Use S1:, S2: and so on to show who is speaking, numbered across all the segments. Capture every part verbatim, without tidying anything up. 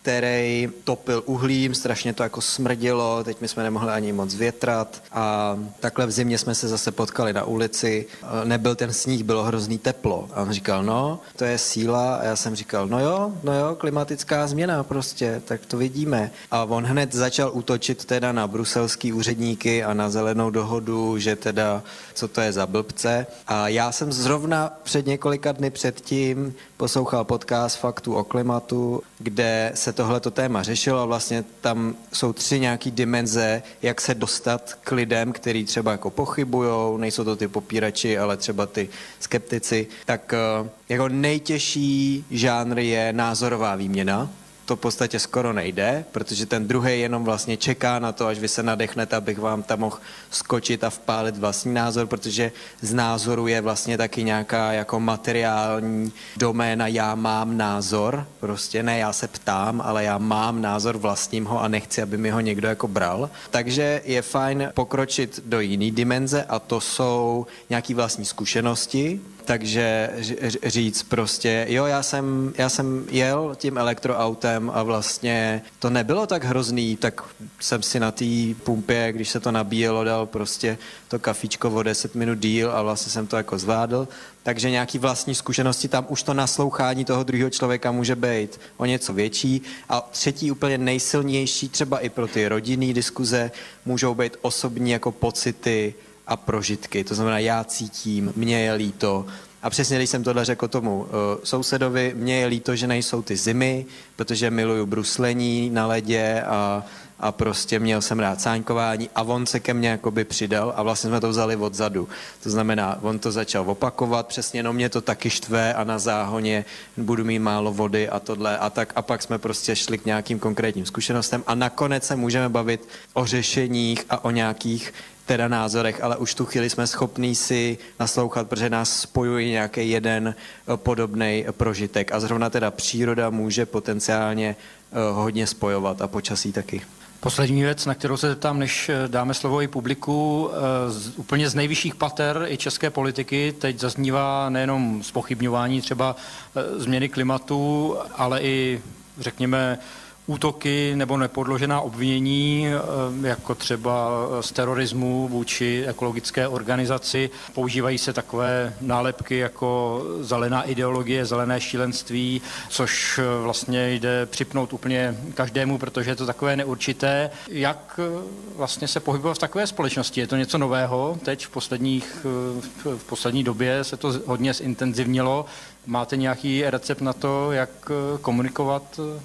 S1: který topil uhlím, strašně to jako smrdilo, teď my jsme nemohli ani moc větrat a takhle v zimě jsme se zase potkali na ulici, nebyl ten sníh, bylo hrozný teplo a on říkal, no, to je síla a já jsem říkal, no jo, no jo, klimatická změna prostě, tak to vidíme. A on hned začal útočit teda na bruselský úředníky a na zelenou dohodu, že teda, co to je za blbce. A já jsem zrovna před několika dny předtím poslouchal podcast Faktů o klimatu, kde se tohleto téma řešilo a vlastně tam jsou tři nějaký dimenze, jak se dostat k lidem, kteří třeba jako pochybujou, nejsou to ty popírači, ale třeba ty skeptici. Tak jako nejtěžší žánr je názorová výměna. To v podstatě skoro nejde, protože ten druhý jenom vlastně čeká na to, až vy se nadechnete, abych vám tam mohl skočit a vpálit vlastní názor, protože z názoru je vlastně taky nějaká jako materiální doména, já mám názor, prostě ne já se ptám, ale já mám názor, vlastním ho a nechci, aby mi ho někdo jako bral. Takže je fajn pokročit do jiný dimenze a to jsou nějaký vlastní zkušenosti, takže říct prostě, jo, já jsem, já jsem jel tím elektroautem a vlastně to nebylo tak hrozný, tak jsem si na té pumpě, když se to nabíjelo, dal prostě to kafičko o deset minut díl a vlastně jsem to jako zvládl. Takže nějaký vlastní zkušenosti, tam už to naslouchání toho druhého člověka může být o něco větší. A třetí úplně nejsilnější, třeba i pro ty rodinné diskuze, můžou být osobní jako pocity a prožitky. To znamená, já cítím, mě je líto. A přesně, když jsem tohle řekl tomu uh, sousedovi, mě je líto, že nejsou ty zimy, protože miluju bruslení na ledě a, a prostě měl jsem rád sáňkování a on se ke mně jakoby přidal a vlastně jsme to vzali odzadu. To znamená, on to začal opakovat, přesně, no mě to taky štve a na záhoně budu mít málo vody a tohle a tak a pak jsme prostě šli k nějakým konkrétním zkušenostem a nakonec se můžeme bavit o řešeních a o nějakých teda názorech, ale už tu chvíli jsme schopní si naslouchat, protože nás spojuje nějaký jeden podobný prožitek a zrovna teda příroda může potenciálně hodně spojovat a počasí taky.
S2: Poslední věc, na kterou se zeptám, než dáme slovo i publiku, z, úplně z nejvyšších pater i české politiky teď zaznívá nejenom zpochybňování třeba změny klimatu, ale i, řekněme, útoky nebo nepodložená obvinění, jako třeba z terorismu vůči ekologické organizaci. Používají se takové nálepky jako zelená ideologie, zelené šílenství, což vlastně jde připnout úplně každému, protože je to takové neurčité. Jak vlastně se pohybovat v takové společnosti? Je to něco nového? Teď v, posledních, v poslední době se to hodně zintenzivnilo. Máte nějaký recept na to, jak komunikovat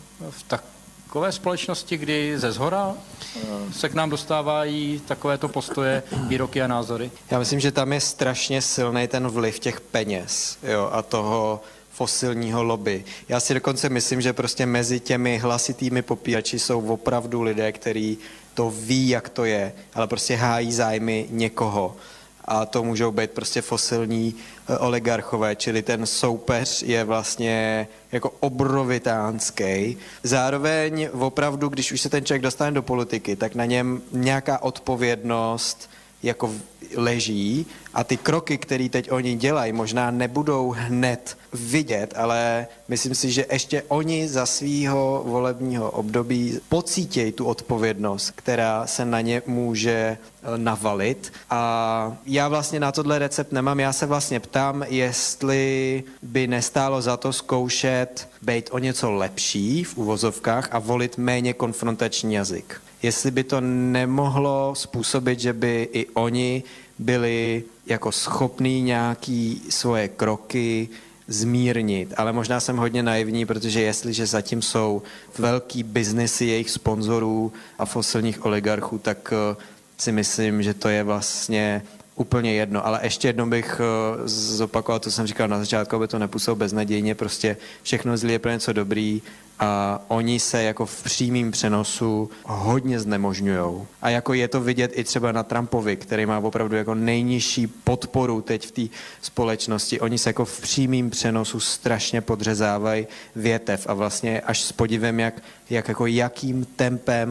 S2: v tak takové společnosti, kdy ze zhora se k nám dostávají takovéto postoje, výroky a názory?
S1: Já myslím, že tam je strašně silný ten vliv těch peněz, jo, a toho fosilního lobby. Já si dokonce myslím, že prostě mezi těmi hlasitými popírači jsou opravdu lidé, kteří to ví, jak to je, ale prostě hájí zájmy někoho. A to můžou být prostě fosilní oligarchové, čili ten soupeř je vlastně jako obrovitánský. Zároveň opravdu, když už se ten člověk dostane do politiky, tak na něm nějaká odpovědnost jako leží a ty kroky, které teď oni dělají, možná nebudou hned vidět, ale myslím si, že ještě oni za svýho volebního období pocítějí tu odpovědnost, která se na ně může navalit. A já vlastně na tohle recept nemám. Já se vlastně ptám, jestli by nestálo za to zkoušet být o něco lepší v uvozovkách a volit méně konfrontační jazyk. Jestli by to nemohlo způsobit, že by i oni byli jako schopní nějaký svoje kroky zmírnit. Ale možná jsem hodně naivní, protože jestliže zatím jsou velký biznesy jejich sponzorů a fosilních oligarchů, tak si myslím, že to je vlastně úplně jedno. Ale ještě jednou bych zopakoval, to jsem říkal na začátku, aby to nepůsobilo beznadějně, prostě všechno zlý je pro něco dobrý a oni se jako v přímém přenosu hodně znemožňujou. A jako je to vidět i třeba na Trumpovi, který má opravdu jako nejnižší podporu teď v té společnosti. Oni se jako v přímém přenosu strašně podřezávají větev a vlastně až s podivem, jak, jak jako jakým tempem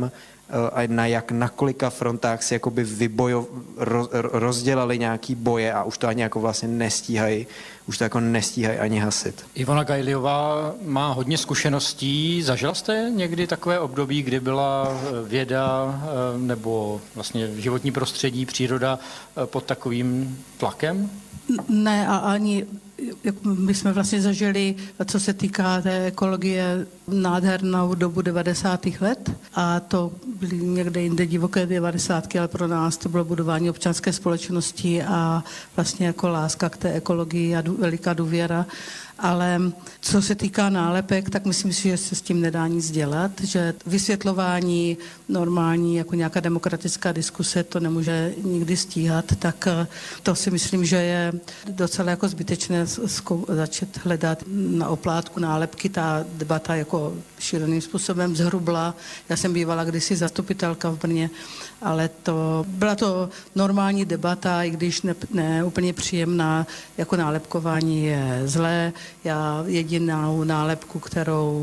S1: a na jak na kolika frontách si jakoby vybojo, roz, rozdělali nějaký boje a už to ani jako vlastně nestíhají, už to jako nestíhají ani hasit.
S2: Ivona Gajliová má hodně zkušeností. Zažila jste někdy takové období, kdy byla věda nebo vlastně životní prostředí, příroda pod takovým tlakem?
S3: Ne, a ani jak my jsme vlastně zažili, co se týká té ekologie, nádhernou dobu devadesátých let a to byly někde jinde divoké devadesátky, ale pro nás to bylo budování občanské společnosti a vlastně jako láska k té ekologii a veliká důvěra. Ale co se týká nálepek, tak myslím si, že se s tím nedá nic dělat, že vysvětlování normální, jako nějaká demokratická diskuse, to nemůže nikdy stíhat, tak to si myslím, že je docela jako zbytečné začít hledat na oplátku nálepky. Ta debata jako šíleným způsobem zhrubla. Já jsem bývala kdysi zastupitelka v Brně, ale to byla to normální debata, i když ne, ne úplně příjemná, jako nálepkování je zlé. Já jedinou nálepku, kterou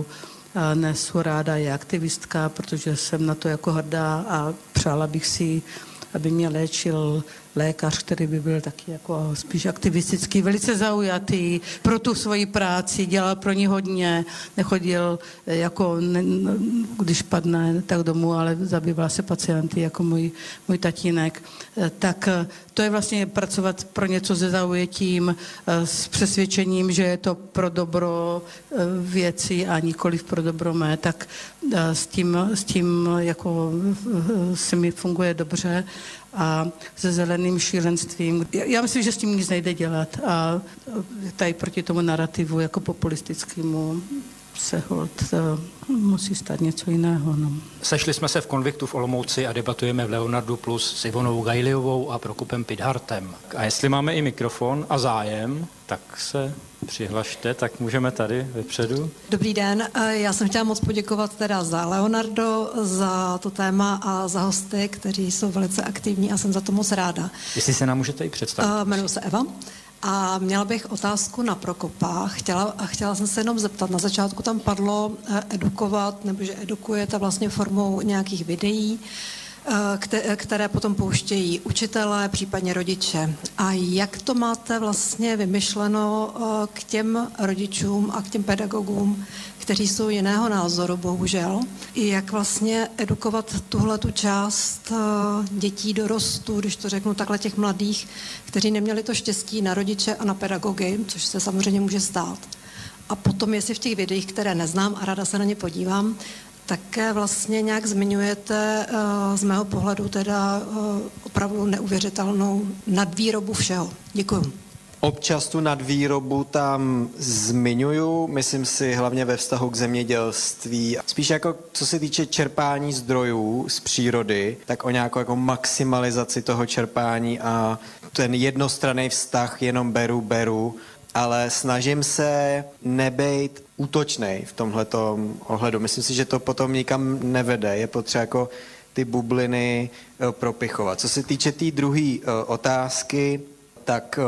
S3: nesu ráda, je aktivistka, protože jsem na to jako hrdá a přála bych si, aby mě léčil lékař, který by byl taky jako spíš aktivistický, velice zaujatý pro tu svoji práci, dělal pro ní hodně, nechodil jako, ne, když padne, tak domů, ale zabýval se pacienty jako můj, můj tatínek. Tak to je vlastně pracovat pro něco se zaujetím, s přesvědčením, že je to pro dobro věci a nikoliv pro dobro mé, tak s tím, s tím jako se mi funguje dobře a se zeleným šílenstvím. Já myslím, že s tím nic nejde dělat a tady proti tomu narrativu jako populistickému se hold musí stát něco jiného. No.
S2: Sešli jsme se v Konviktu v Olomouci a debatujeme v Leonardu Plus s Ivonou Gajliovou a Prokopem Pidhartem. A jestli máme i mikrofon a zájem, tak se přihlašte, tak můžeme tady vepředu.
S4: Dobrý den, já jsem chtěla moc poděkovat teda za Leonardo, za to téma a za hosty, kteří jsou velice aktivní a jsem za to moc ráda.
S2: Jestli se nám můžete i představit.
S4: Uh, jmenuji se Eva. A měla bych otázku na Prokopa. Chtěla, chtěla jsem se jenom zeptat, na začátku tam padlo edukovat, nebo že edukujete vlastně formou nějakých videí, které potom pouštějí učitelé, případně rodiče. A jak to máte vlastně vymyšleno k těm rodičům a k těm pedagogům, kteří jsou jiného názoru, bohužel? I jak vlastně edukovat tuhle tu část dětí, dorostů, když to řeknu takhle, těch mladých, kteří neměli to štěstí na rodiče a na pedagogy, což se samozřejmě může stát. A potom, jestli v těch videích, které neznám a ráda se na ně podívám, také vlastně nějak zmiňujete z mého pohledu teda opravdu neuvěřitelnou nadvýrobu všeho. Děkuju.
S1: Občas tu nadvýrobu tam zmiňuju, myslím si hlavně ve vztahu k zemědělství. Spíš jako co se týče čerpání zdrojů z přírody, tak o nějakou jako maximalizaci toho čerpání a ten jednostranný vztah jenom beru, beru, ale snažím se nebejt útočnej v tomhletom ohledu. Myslím si, že to potom nikam nevede. Je potřeba jako ty bubliny propichovat. Co se týče té tý druhé otázky, tak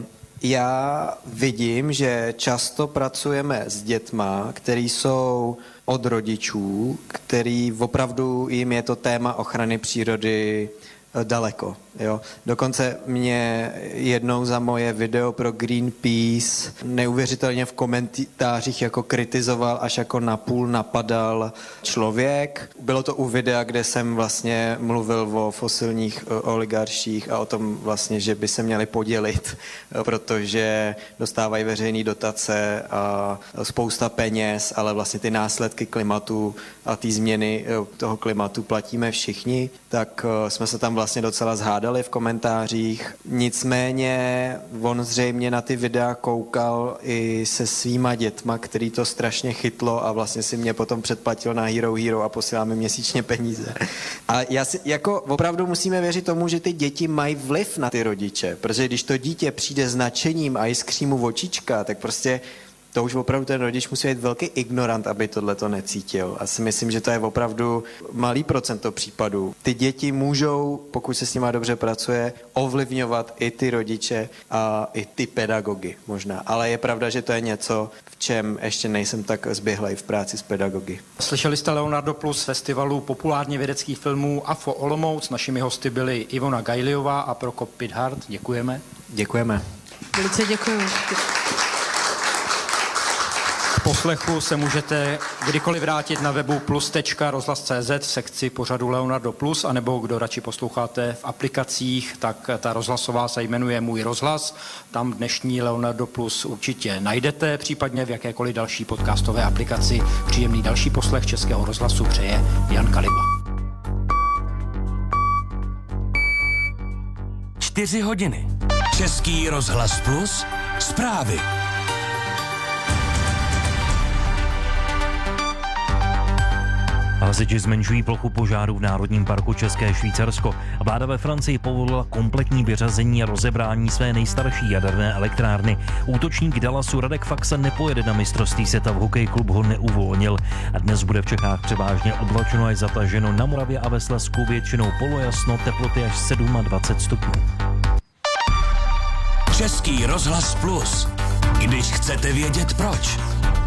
S1: já vidím, že často pracujeme s dětma, který jsou od rodičů, který opravdu jim je to téma ochrany přírody daleko. Jo. Dokonce mě jednou za moje video pro Greenpeace neuvěřitelně v komentářích jako kritizoval, až jako napůl napadal člověk. Bylo to u videa, kde jsem vlastně mluvil o fosilních oligarších a o tom vlastně, že by se měli podělit, protože dostávají veřejné dotace a spousta peněz, ale vlastně ty následky klimatu a ty změny toho klimatu platíme všichni, tak jsme se tam vlastně docela zhádali v komentářích. Nicméně on zřejmě na ty videa koukal i se svýma dětma, který to strašně chytlo a vlastně si mě potom předplatil na Hero Hero a posílá mi měsíčně peníze. A já si, jako opravdu musíme věřit tomu, že ty děti mají vliv na ty rodiče, protože když to dítě přijde s nadšením a jiskří mu očička, tak prostě to už opravdu ten rodič musí být velký ignorant, aby tohle to necítil. A si myslím, že to je opravdu malý procento případů. Ty děti můžou, pokud se s nima dobře pracuje, ovlivňovat i ty rodiče a i ty pedagogy možná. Ale je pravda, že to je něco, v čem ještě nejsem tak zběhlej v práci s pedagogy.
S2: Slyšeli jste Leonardo Plus festivalu populárně vědeckých filmů A F O Olomouc. Našimi hosty byli Ivona Gajliová a Prokop Pithart. Děkujeme.
S1: Děkujeme.
S3: Velice děkuji.
S2: K poslechu se můžete kdykoliv vrátit na webu plus tečka rozhlas tečka cé zet v sekci pořadu Leonardo Plus, anebo kdo radši posloucháte v aplikacích, tak ta rozhlasová se jmenuje Můj rozhlas. Tam dnešní Leonardo Plus určitě najdete, případně v jakékoliv další podcastové aplikaci. Příjemný další poslech Českého rozhlasu přeje Jan Kaliba.
S5: Čtyři hodiny. Český rozhlas Plus. Zprávy.
S6: Hasiči zmenšují plochu požáru v Národním parku České Švýcarsko. Vláda ve Francii povolila kompletní vyřazení a rozebrání své nejstarší jaderné elektrárny. Útočník Dallasu Radek Faksa nepojede na mistrovství světa v hokeji, klub ho neuvolnil. A dnes bude v Čechách převážně oblačno až zataženo, na Moravě a ve Slezsku většinou polojasno, teploty až dvacet sedm stupňů.
S5: Český rozhlas Plus. Když chcete vědět proč.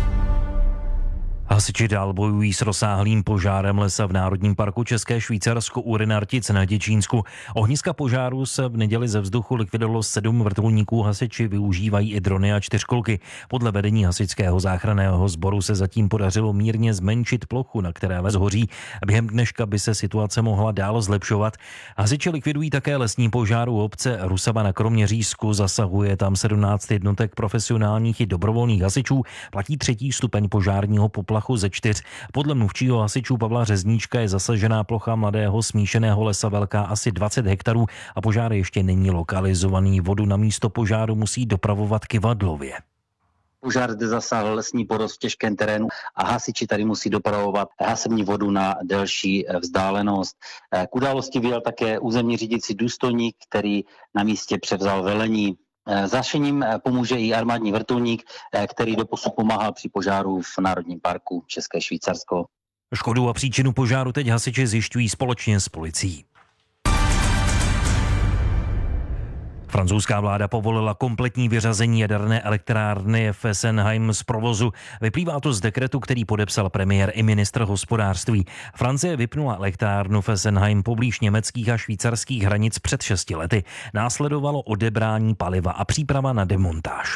S6: Hasiči dál bojují s rozsáhlým požárem lesa v Národním parku České Švýcarsko u Rynartic na Děčínsku. Ohniska požáru se v neděli ze vzduchu likvidovalo sedm vrtulníků, hasiči využívají i drony a čtyřkolky. Podle vedení hasičského záchranného sboru se zatím podařilo mírně zmenšit plochu, na které les hoří. Během dneška by se situace mohla dál zlepšovat. Hasiči likvidují také lesní požár u obce Rusava na Kroměřížsku. Zasahuje tam sedmnáct jednotek profesionálních i dobrovolných hasičů. Platí třetí stupeň požárního poplachu ze čtyř. Podle mluvčího hasičů Pavla Řezníčka je zasažená plocha mladého smíšeného lesa velká asi dvacet hektarů a požár ještě není lokalizovaný. Vodu na místo požáru musí dopravovat kyvadlově.
S7: Požár zde zasáhl lesní porost v těžkém terénu a hasiči tady musí dopravovat hasební vodu na delší vzdálenost. K události vyjel také územní řídící důstojník, který na místě převzal velení. Zášením pomůže i armádní vrtulník, který doposud pomáhal při požáru v Národním parku České Švýcarsko.
S6: Škodu a příčinu požáru teď hasiči zjišťují společně s policií. Francouzská vláda povolila kompletní vyřazení jaderné elektrárny Fessenheim z provozu. Vyplývá to z dekretu, který podepsal premiér i ministr hospodářství. Francie vypnula elektrárnu Fessenheim poblíž německých a švýcarských hranic před šesti lety. Následovalo odebrání paliva a příprava na demontáž.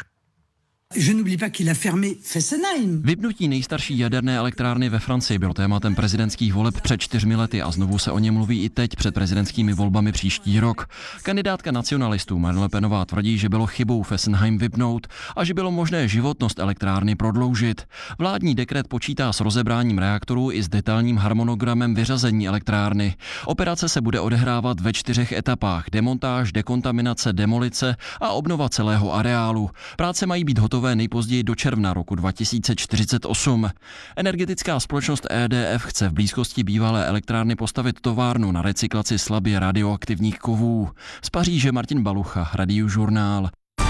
S8: Vypnutí nejstarší jaderné elektrárny ve Francii bylo tématem prezidentských voleb před čtyřmi lety a znovu se o něm mluví i teď před prezidentskými volbami příští rok. Kandidátka nacionalistů Marine Le Penová tvrdí, že bylo chybou Fessenheim vypnout a že bylo možné životnost elektrárny prodloužit. Vládní dekret počítá s rozebráním reaktorů i s detailním harmonogramem vyřazení elektrárny. Operace se bude odehrávat ve čtyřech etapách: demontáž, dekontaminace, demolice a obnova celého areálu. Práce mají být hotové nejpozději do června roku dva tisíce čtyřicet osm. Energetická společnost E D F chce v blízkosti bývalé elektrárny postavit továrnu na recyklaci slabě radioaktivních kovů. Z Paříže Martin Balucha, Radiožurnál.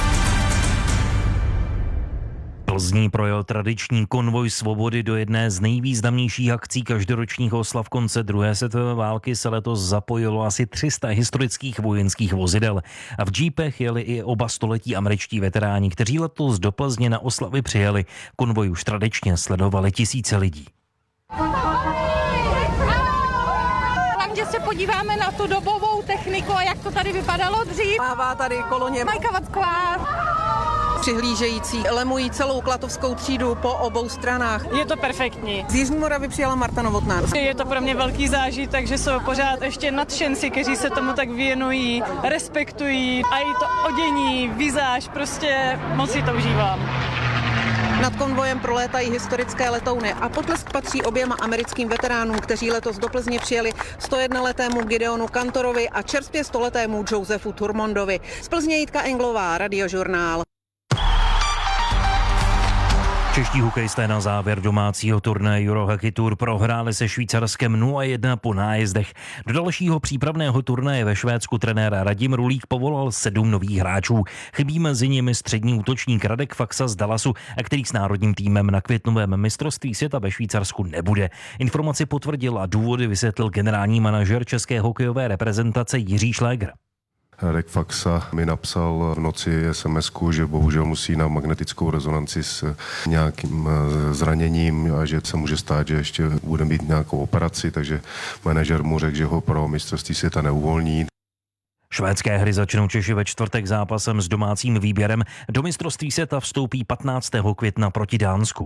S6: Plzní projel tradiční konvoj svobody do jedné z nejvýznamnějších akcí každoročních oslav konce druhé světové války se letos zapojilo asi tři sta historických vojenských vozidel. A v džípech jeli i oba století američtí veteráni, kteří letos do Plzně na oslavy přijeli. Konvoj už tradičně sledovali tisíce lidí.
S9: Hlavně se podíváme na tu dobovou techniku a jak to tady vypadalo dřív.
S10: Mává tady koloně
S9: Majka Vacková.
S10: Přihlížející lemují celou klatovskou třídu po obou stranách.
S11: Je to perfektní.
S10: Z Jižní Moravy přijela Marta Novotná.
S11: Je to pro mě velký zážitek, takže jsou pořád ještě nadšenci, kteří se tomu tak věnují, respektují a i to odění, vizáž, prostě moc si to užívám.
S10: Nad konvojem prolétají historické letouny a potlesk patří oběma americkým veteránům, kteří letos do Plzně přijeli stojednoletému Gideonu Kantorovi a čerstvě stoletému Josefu Turmondovi. Z Plzně Jitka Englová, Radiožurnál.
S6: Čeští hokejisté na závěr domácího turnaje Eurohockey Tour prohráli se Švýcarskem nula jedna po nájezdech. Do dalšího přípravného turnaje ve Švédsku trenér Radim Rulík povolal sedm nových hráčů. Chybí mezi nimi střední útočník Radek Faksa z Dallasu, který s národním týmem na květnovém mistrovství světa ve Švýcarsku nebude. Informaci potvrdil a důvody vysvětlil generální manažer české hokejové reprezentace Jiří Šléger.
S12: Radek Faksa mi napsal v noci es em esku, že bohužel musí na magnetickou rezonanci s nějakým zraněním a že se může stát, že ještě bude mít nějakou operaci, takže manažer mu řekl, že ho pro mistrovství světa neuvolní.
S6: Švédské hry začnou Češi ve čtvrtek zápasem s domácím výběrem. Do mistrovství světa vstoupí patnáctého května proti Dánsku.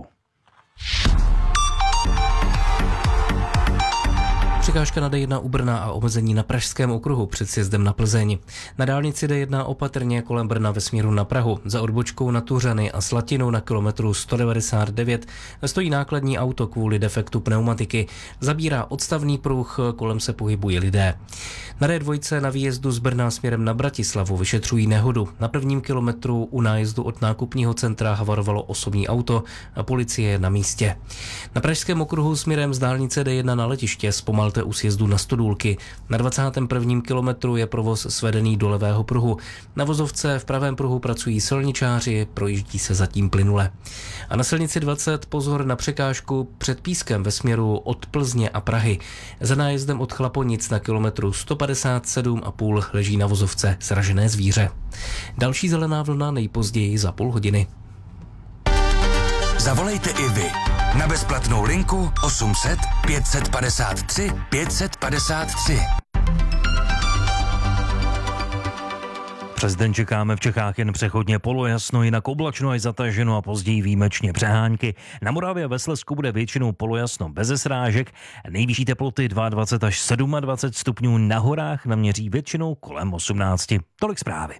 S13: Překážka na dé jedna u Brna a omezení na Pražském okruhu před sjezdem na Plzeň. Na dálnici dé jedna opatrně kolem Brna ve směru na Prahu. Za odbočkou na Tuřany a Slatinou na kilometru sto devadesát devět stojí nákladní auto kvůli defektu pneumatiky. Zabírá odstavný pruh, kolem se pohybují lidé. Na dé dva na výjezdu z Brna směrem na Bratislavu vyšetřují nehodu. Na prvním kilometru u nájezdu od nákupního centra havarovalo osobní auto a policie je na místě. Na Pražském okruhu směrem z dálnice dé jedna na letiště zpomalte u sjezdu na Stodůlky. Na dvacátém prvním kilometru je provoz svedený do levého pruhu. Na vozovce v pravém pruhu pracují silničáři, projíždí se zatím plynule. A na silnici dvacet pozor na překážku před Pískem ve směru od Plzně a Prahy. Za nájezdem od Chlaponic na kilometru sto padesát sedm a půl leží na vozovce sražené zvíře. Další zelená vlna nejpozději za půl hodiny.
S5: Zavolejte i vy na bezplatnou linku osm set pět set padesát tři pět set padesát tři.
S6: Přes den čekáme v Čechách jen přechodně polojasno, jinak oblačno až zataženo a později výjimečně přehánky. Na Moravě a ve Slezsku bude většinou polojasno beze srážek. Nejvyšší teploty dvacet dva až dvacet sedm stupňů, na horách naměří většinou kolem osmnáct. Tolik zprávy.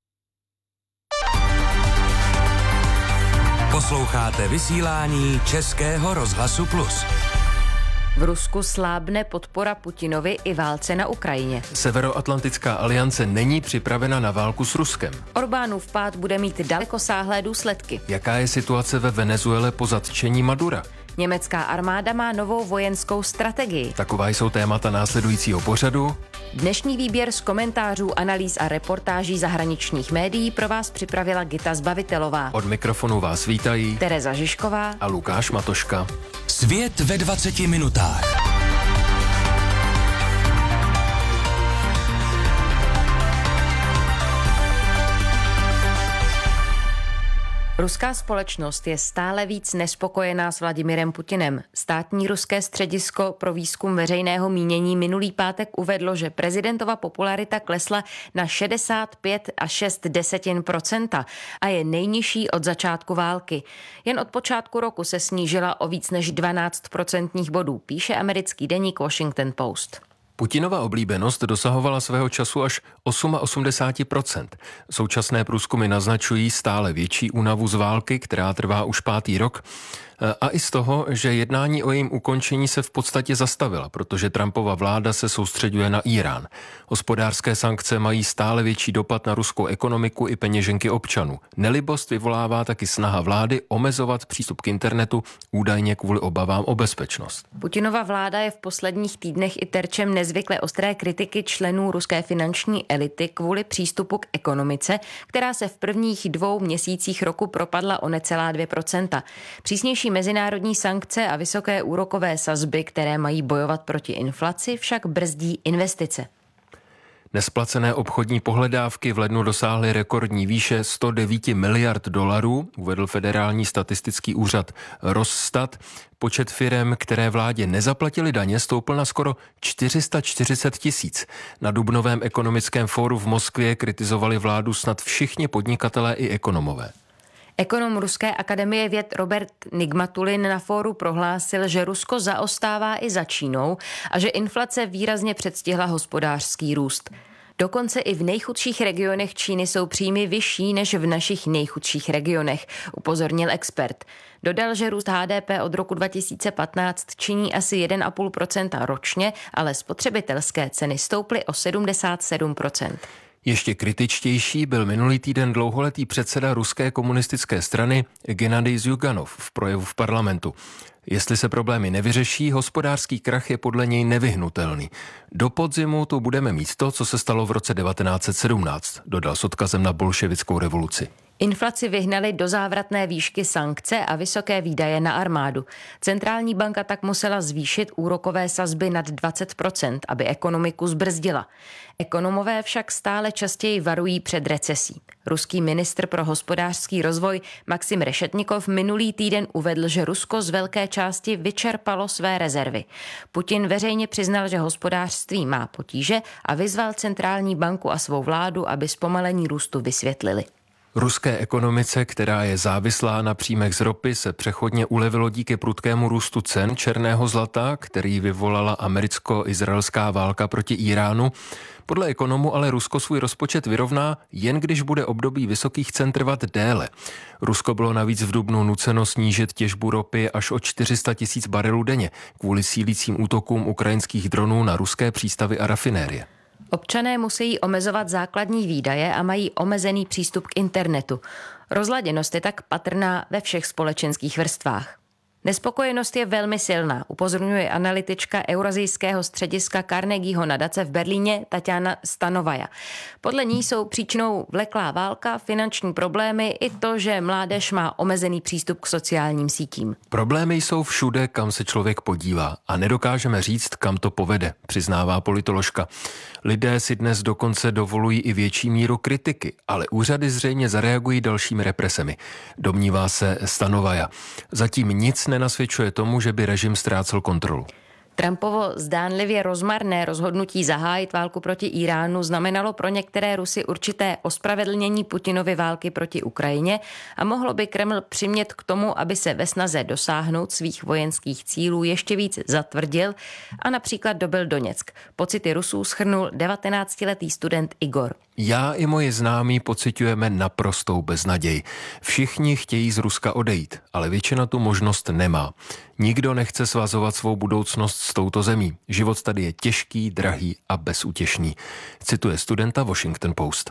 S5: Posloucháte vysílání Českého rozhlasu Plus.
S14: V Rusku slábne podpora Putinovi i válce na Ukrajině.
S15: Severoatlantická aliance není připravena na válku s Ruskem.
S14: Orbánův pád bude mít dalekosáhlé důsledky.
S15: Jaká je situace ve Venezuele po zatčení Madura?
S14: Německá armáda má novou vojenskou strategii.
S15: Taková jsou témata následujícího pořadu.
S14: Dnešní výběr z komentářů, analýz a reportáží zahraničních médií pro vás připravila Gita Zbavitelová.
S15: Od mikrofonu vás vítají
S14: Tereza Žižková
S15: a Lukáš Matoška.
S5: Svět ve dvaceti minutách.
S14: Ruská společnost je stále víc nespokojená s Vladimirem Putinem. Státní ruské středisko pro výzkum veřejného mínění minulý pátek uvedlo, že prezidentova popularita klesla na šedesát pět a šest desetin procenta a je nejnižší od začátku války. Jen od počátku roku se snížila o víc než dvanáct procentních bodů, píše americký deník Washington Post.
S15: Putinova oblíbenost dosahovala svého času až osmdesát osm procent. Současné průzkumy naznačují stále větší únavu z války, která trvá už pátý rok, a i z toho, že jednání o jejím ukončení se v podstatě zastavila, protože Trumpova vláda se soustřeďuje na Írán. Hospodářské sankce mají stále větší dopad na ruskou ekonomiku i peněženky občanů. Nelibost vyvolává taky snaha vlády omezovat přístup k internetu, údajně kvůli obavám o bezpečnost.
S14: Putinova vláda je v posledních týdnech i terčem nezvykle ostré kritiky členů ruské finanční elity kvůli přístupu k ekonomice, která se v prvních dvou měsících roku propadla o necelá dvě procenta. Přísnější mezinárodní sankce a vysoké úrokové sazby, které mají bojovat proti inflaci, však brzdí investice.
S15: Nesplacené obchodní pohledávky v lednu dosáhly rekordní výše sto devět miliard dolarů, uvedl Federální statistický úřad Rosstat. Počet firem, které vládě nezaplatili daně, stoupl na skoro čtyři sta čtyřicet tisíc. Na dubnovém ekonomickém fóru v Moskvě kritizovali vládu snad všichni podnikatelé i ekonomové.
S14: Ekonom Ruské akademie věd Robert Nigmatulin na fóru prohlásil, že Rusko zaostává i za Čínou a že inflace výrazně předstihla hospodářský růst. Dokonce i v nejchudších regionech Číny jsou příjmy vyšší než v našich nejchudších regionech, upozornil expert. Dodal, že růst há dé pé od roku dva tisíce patnáct činí asi jedna celá pět procenta ročně, ale spotřebitelské ceny stouply o sedmdesát sedm procent.
S15: Ještě kritičtější byl minulý týden dlouholetý předseda ruské komunistické strany Gennadij Zyuganov v projevu v parlamentu. Jestli se problémy nevyřeší, hospodářský krach je podle něj nevyhnutelný. Do podzimu tu budeme mít to, co se stalo v roce devatenáct set sedmnáct, dodal s odkazem na bolševickou revoluci.
S14: Inflaci vyhnali do závratné výšky sankce a vysoké výdaje na armádu. Centrální banka tak musela zvýšit úrokové sazby nad dvacet procent, aby ekonomiku zbrzdila. Ekonomové však stále častěji varují před recesí. Ruský ministr pro hospodářský rozvoj Maxim Rešetnikov minulý týden uvedl, že Rusko z velké části vyčerpalo své rezervy. Putin veřejně přiznal, že hospodářství má potíže a vyzval centrální banku a svou vládu, aby zpomalení růstu vysvětlili.
S15: Ruské ekonomice, která je závislá na příjmech z ropy, se přechodně ulevilo díky prudkému růstu cen černého zlata, který vyvolala americko-izraelská válka proti Iránu. Podle ekonomů ale Rusko svůj rozpočet vyrovná, jen když bude období vysokých cen trvat déle. Rusko bylo navíc v dubnu nuceno snížit těžbu ropy až o čtyři sta tisíc barelů denně kvůli sílícím útokům ukrajinských dronů na ruské přístavy a rafinérie.
S14: Občané musí omezovat základní výdaje a mají omezený přístup k internetu. Rozladěnost je tak patrná ve všech společenských vrstvách. Nespokojenost je velmi silná, upozorňuje analytička Eurazijského střediska Carnegieho nadace v Berlíně Tatjana Stanovaja. Podle ní jsou příčinou vleklá válka, finanční problémy i to, že mládež má omezený přístup k sociálním sítím.
S15: Problémy jsou všude, kam se člověk podívá a nedokážeme říct, kam to povede, přiznává politoložka. Lidé si dnes dokonce dovolují i větší míru kritiky, ale úřady zřejmě zareagují dalšími represemi, domnívá se Stanovaja. Zatím nic nenasvědčuje tomu, že by režim ztrácel kontrolu.
S14: Trumpovo zdánlivě rozmarné rozhodnutí zahájit válku proti Iránu znamenalo pro některé Rusy určité ospravedlnění Putinovy války proti Ukrajině a mohlo by Kreml přimět k tomu, aby se ve snaze dosáhnout svých vojenských cílů ještě víc zatvrdil a například dobyl Doněck. Pocity Rusů shrnul devatenáctiletý student Igor.
S15: Já i moji známí pociťujeme naprostou beznaděj. Všichni chtějí z Ruska odejít, ale většina tu možnost nemá. Nikdo nechce svazovat svou budoucnost s touto zemí. Život tady je těžký, drahý a bezútěšný. Cituje studenta Washington Post.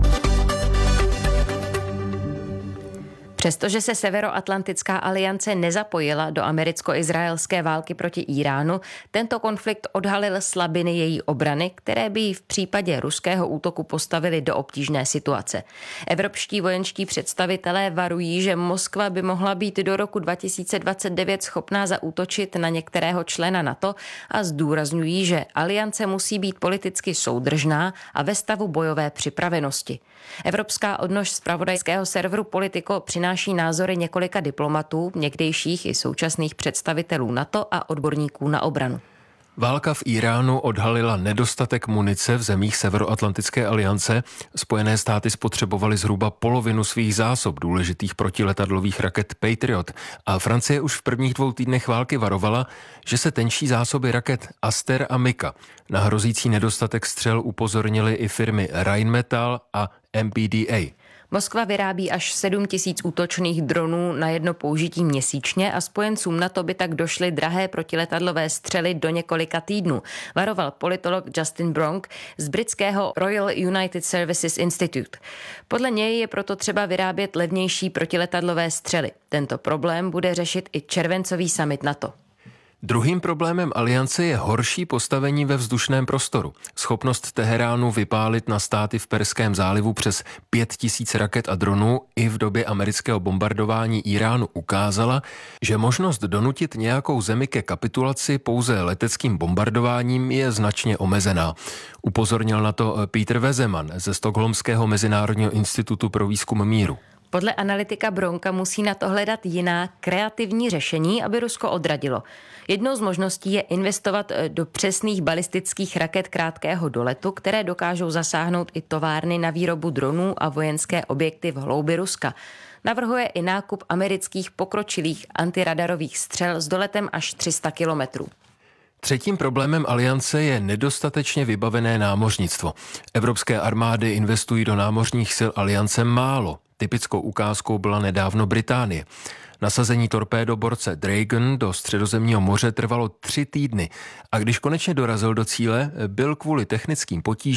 S14: Přestože se Severoatlantická aliance nezapojila do americko-izraelské války proti Iránu, tento konflikt odhalil slabiny její obrany, které by ji v případě ruského útoku postavily do obtížné situace. Evropští vojenští představitelé varují, že Moskva by mohla být do roku dva tisíce dvacet devět schopná zaútočit na některého člena NATO a zdůrazňují, že aliance musí být politicky soudržná a ve stavu bojové připravenosti. Evropská odnož zpravodajského serveru Politico přináší názory několika diplomatů, někdejších i současných představitelů NATO a odborníků na obranu.
S15: Válka v Iránu odhalila nedostatek munice v zemích Severoatlantické aliance. Spojené státy spotřebovaly zhruba polovinu svých zásob důležitých protiletadlových raket Patriot a Francie už v prvních dvou týdnech války varovala, že se tenčí zásoby raket Aster a Mika. Na hrozící nedostatek střel upozornily i firmy Rheinmetall a M B D A.
S14: Moskva vyrábí až sedm tisíc útočných dronů na jedno použití měsíčně a spojencům NATO by tak došly drahé protiletadlové střely do několika týdnů, varoval politolog Justin Bronk z britského Royal United Services Institute. Podle něj je proto třeba vyrábět levnější protiletadlové střely. Tento problém bude řešit i červencový summit NATO.
S15: Druhým problémem aliance je horší postavení ve vzdušném prostoru. Schopnost Teheránu vypálit na státy v Perském zálivu přes pět tisíc raket a dronů i v době amerického bombardování Iránu ukázala, že možnost donutit nějakou zemi ke kapitulaci pouze leteckým bombardováním je značně omezená. Upozornil na to Peter Wezeman ze Stockholmského mezinárodního institutu pro výzkum míru.
S14: Podle analytika Bronka musí na to hledat jiná kreativní řešení, aby Rusko odradilo. Jednou z možností je investovat do přesných balistických raket krátkého doletu, které dokážou zasáhnout i továrny na výrobu dronů a vojenské objekty v hloubi Ruska. Navrhuje i nákup amerických pokročilých antiradarových střel s doletem až tři sta kilometrů.
S15: Třetím problémem aliance je nedostatečně vybavené námořnictvo. Evropské armády investují do námořních sil aliance málo. Typickou ukázkou byla nedávno Británie. Nasazení torpédoborce Dragon do Středozemního moře trvalo tři týdny a když konečně dorazil do cíle, byl kvůli technickým potížím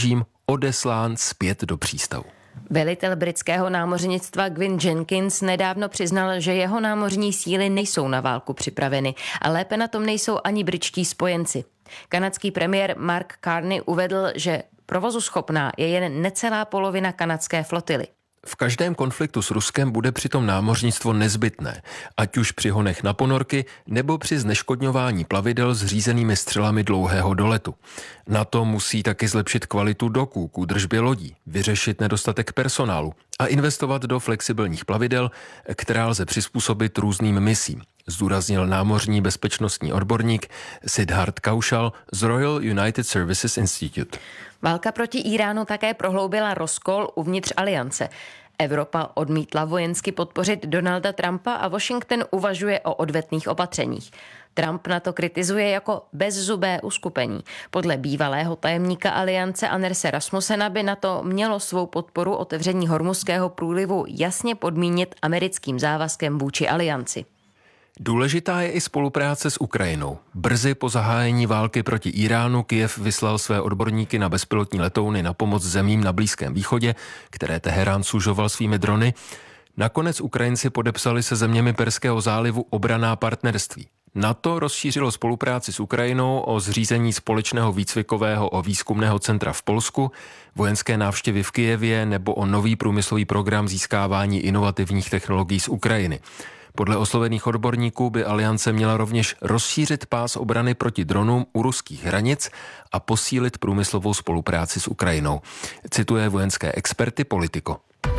S15: odeslán zpět do přístavu.
S14: Velitel britského námořnictva Gwyn Jenkins nedávno přiznal, že jeho námořní síly nejsou na válku připraveny a lépe na tom nejsou ani britští spojenci. Kanadský premiér Mark Carney uvedl, že provozuschopná je jen necelá polovina kanadské flotily.
S15: V každém konfliktu s Ruskem bude přitom námořnictvo nezbytné, ať už při honech na ponorky nebo při zneškodňování plavidel s řízenými střelami dlouhého doletu. NATO musí taky zlepšit kvalitu doků k údržbě lodí, vyřešit nedostatek personálu a investovat do flexibilních plavidel, která lze přizpůsobit různým misím, zdůraznil námořní bezpečnostní odborník Siddharth Kaushal z Royal United Services Institute.
S14: Válka proti Iránu také prohloubila rozkol uvnitř aliance. Evropa odmítla vojensky podpořit Donalda Trumpa a Washington uvažuje o odvetných opatřeních. Trump na to kritizuje jako bezzubé uskupení. Podle bývalého tajemníka aliance Anderse Rasmussena by na to mělo svou podporu otevření Hormuzského průlivu jasně podmínit americkým závazkem vůči alianci.
S15: Důležitá je i spolupráce s Ukrajinou. Brzy po zahájení války proti Iránu Kyjev vyslal své odborníky na bezpilotní letouny na pomoc zemím na Blízkém východě, které Teherán sužoval svými drony. Nakonec Ukrajinci podepsali se zeměmi Perského zálivu obranná partnerství. NATO rozšířilo spolupráci s Ukrajinou o zřízení společného výcvikového a výzkumného centra v Polsku, vojenské návštěvy v Kyjevě nebo o nový průmyslový program získávání inovativních technologií z Ukrajiny. Podle oslovených odborníků by aliance měla rovněž rozšířit pás obrany proti dronům u ruských hranic a posílit průmyslovou spolupráci s Ukrajinou. Cituje vojenské experty Politico.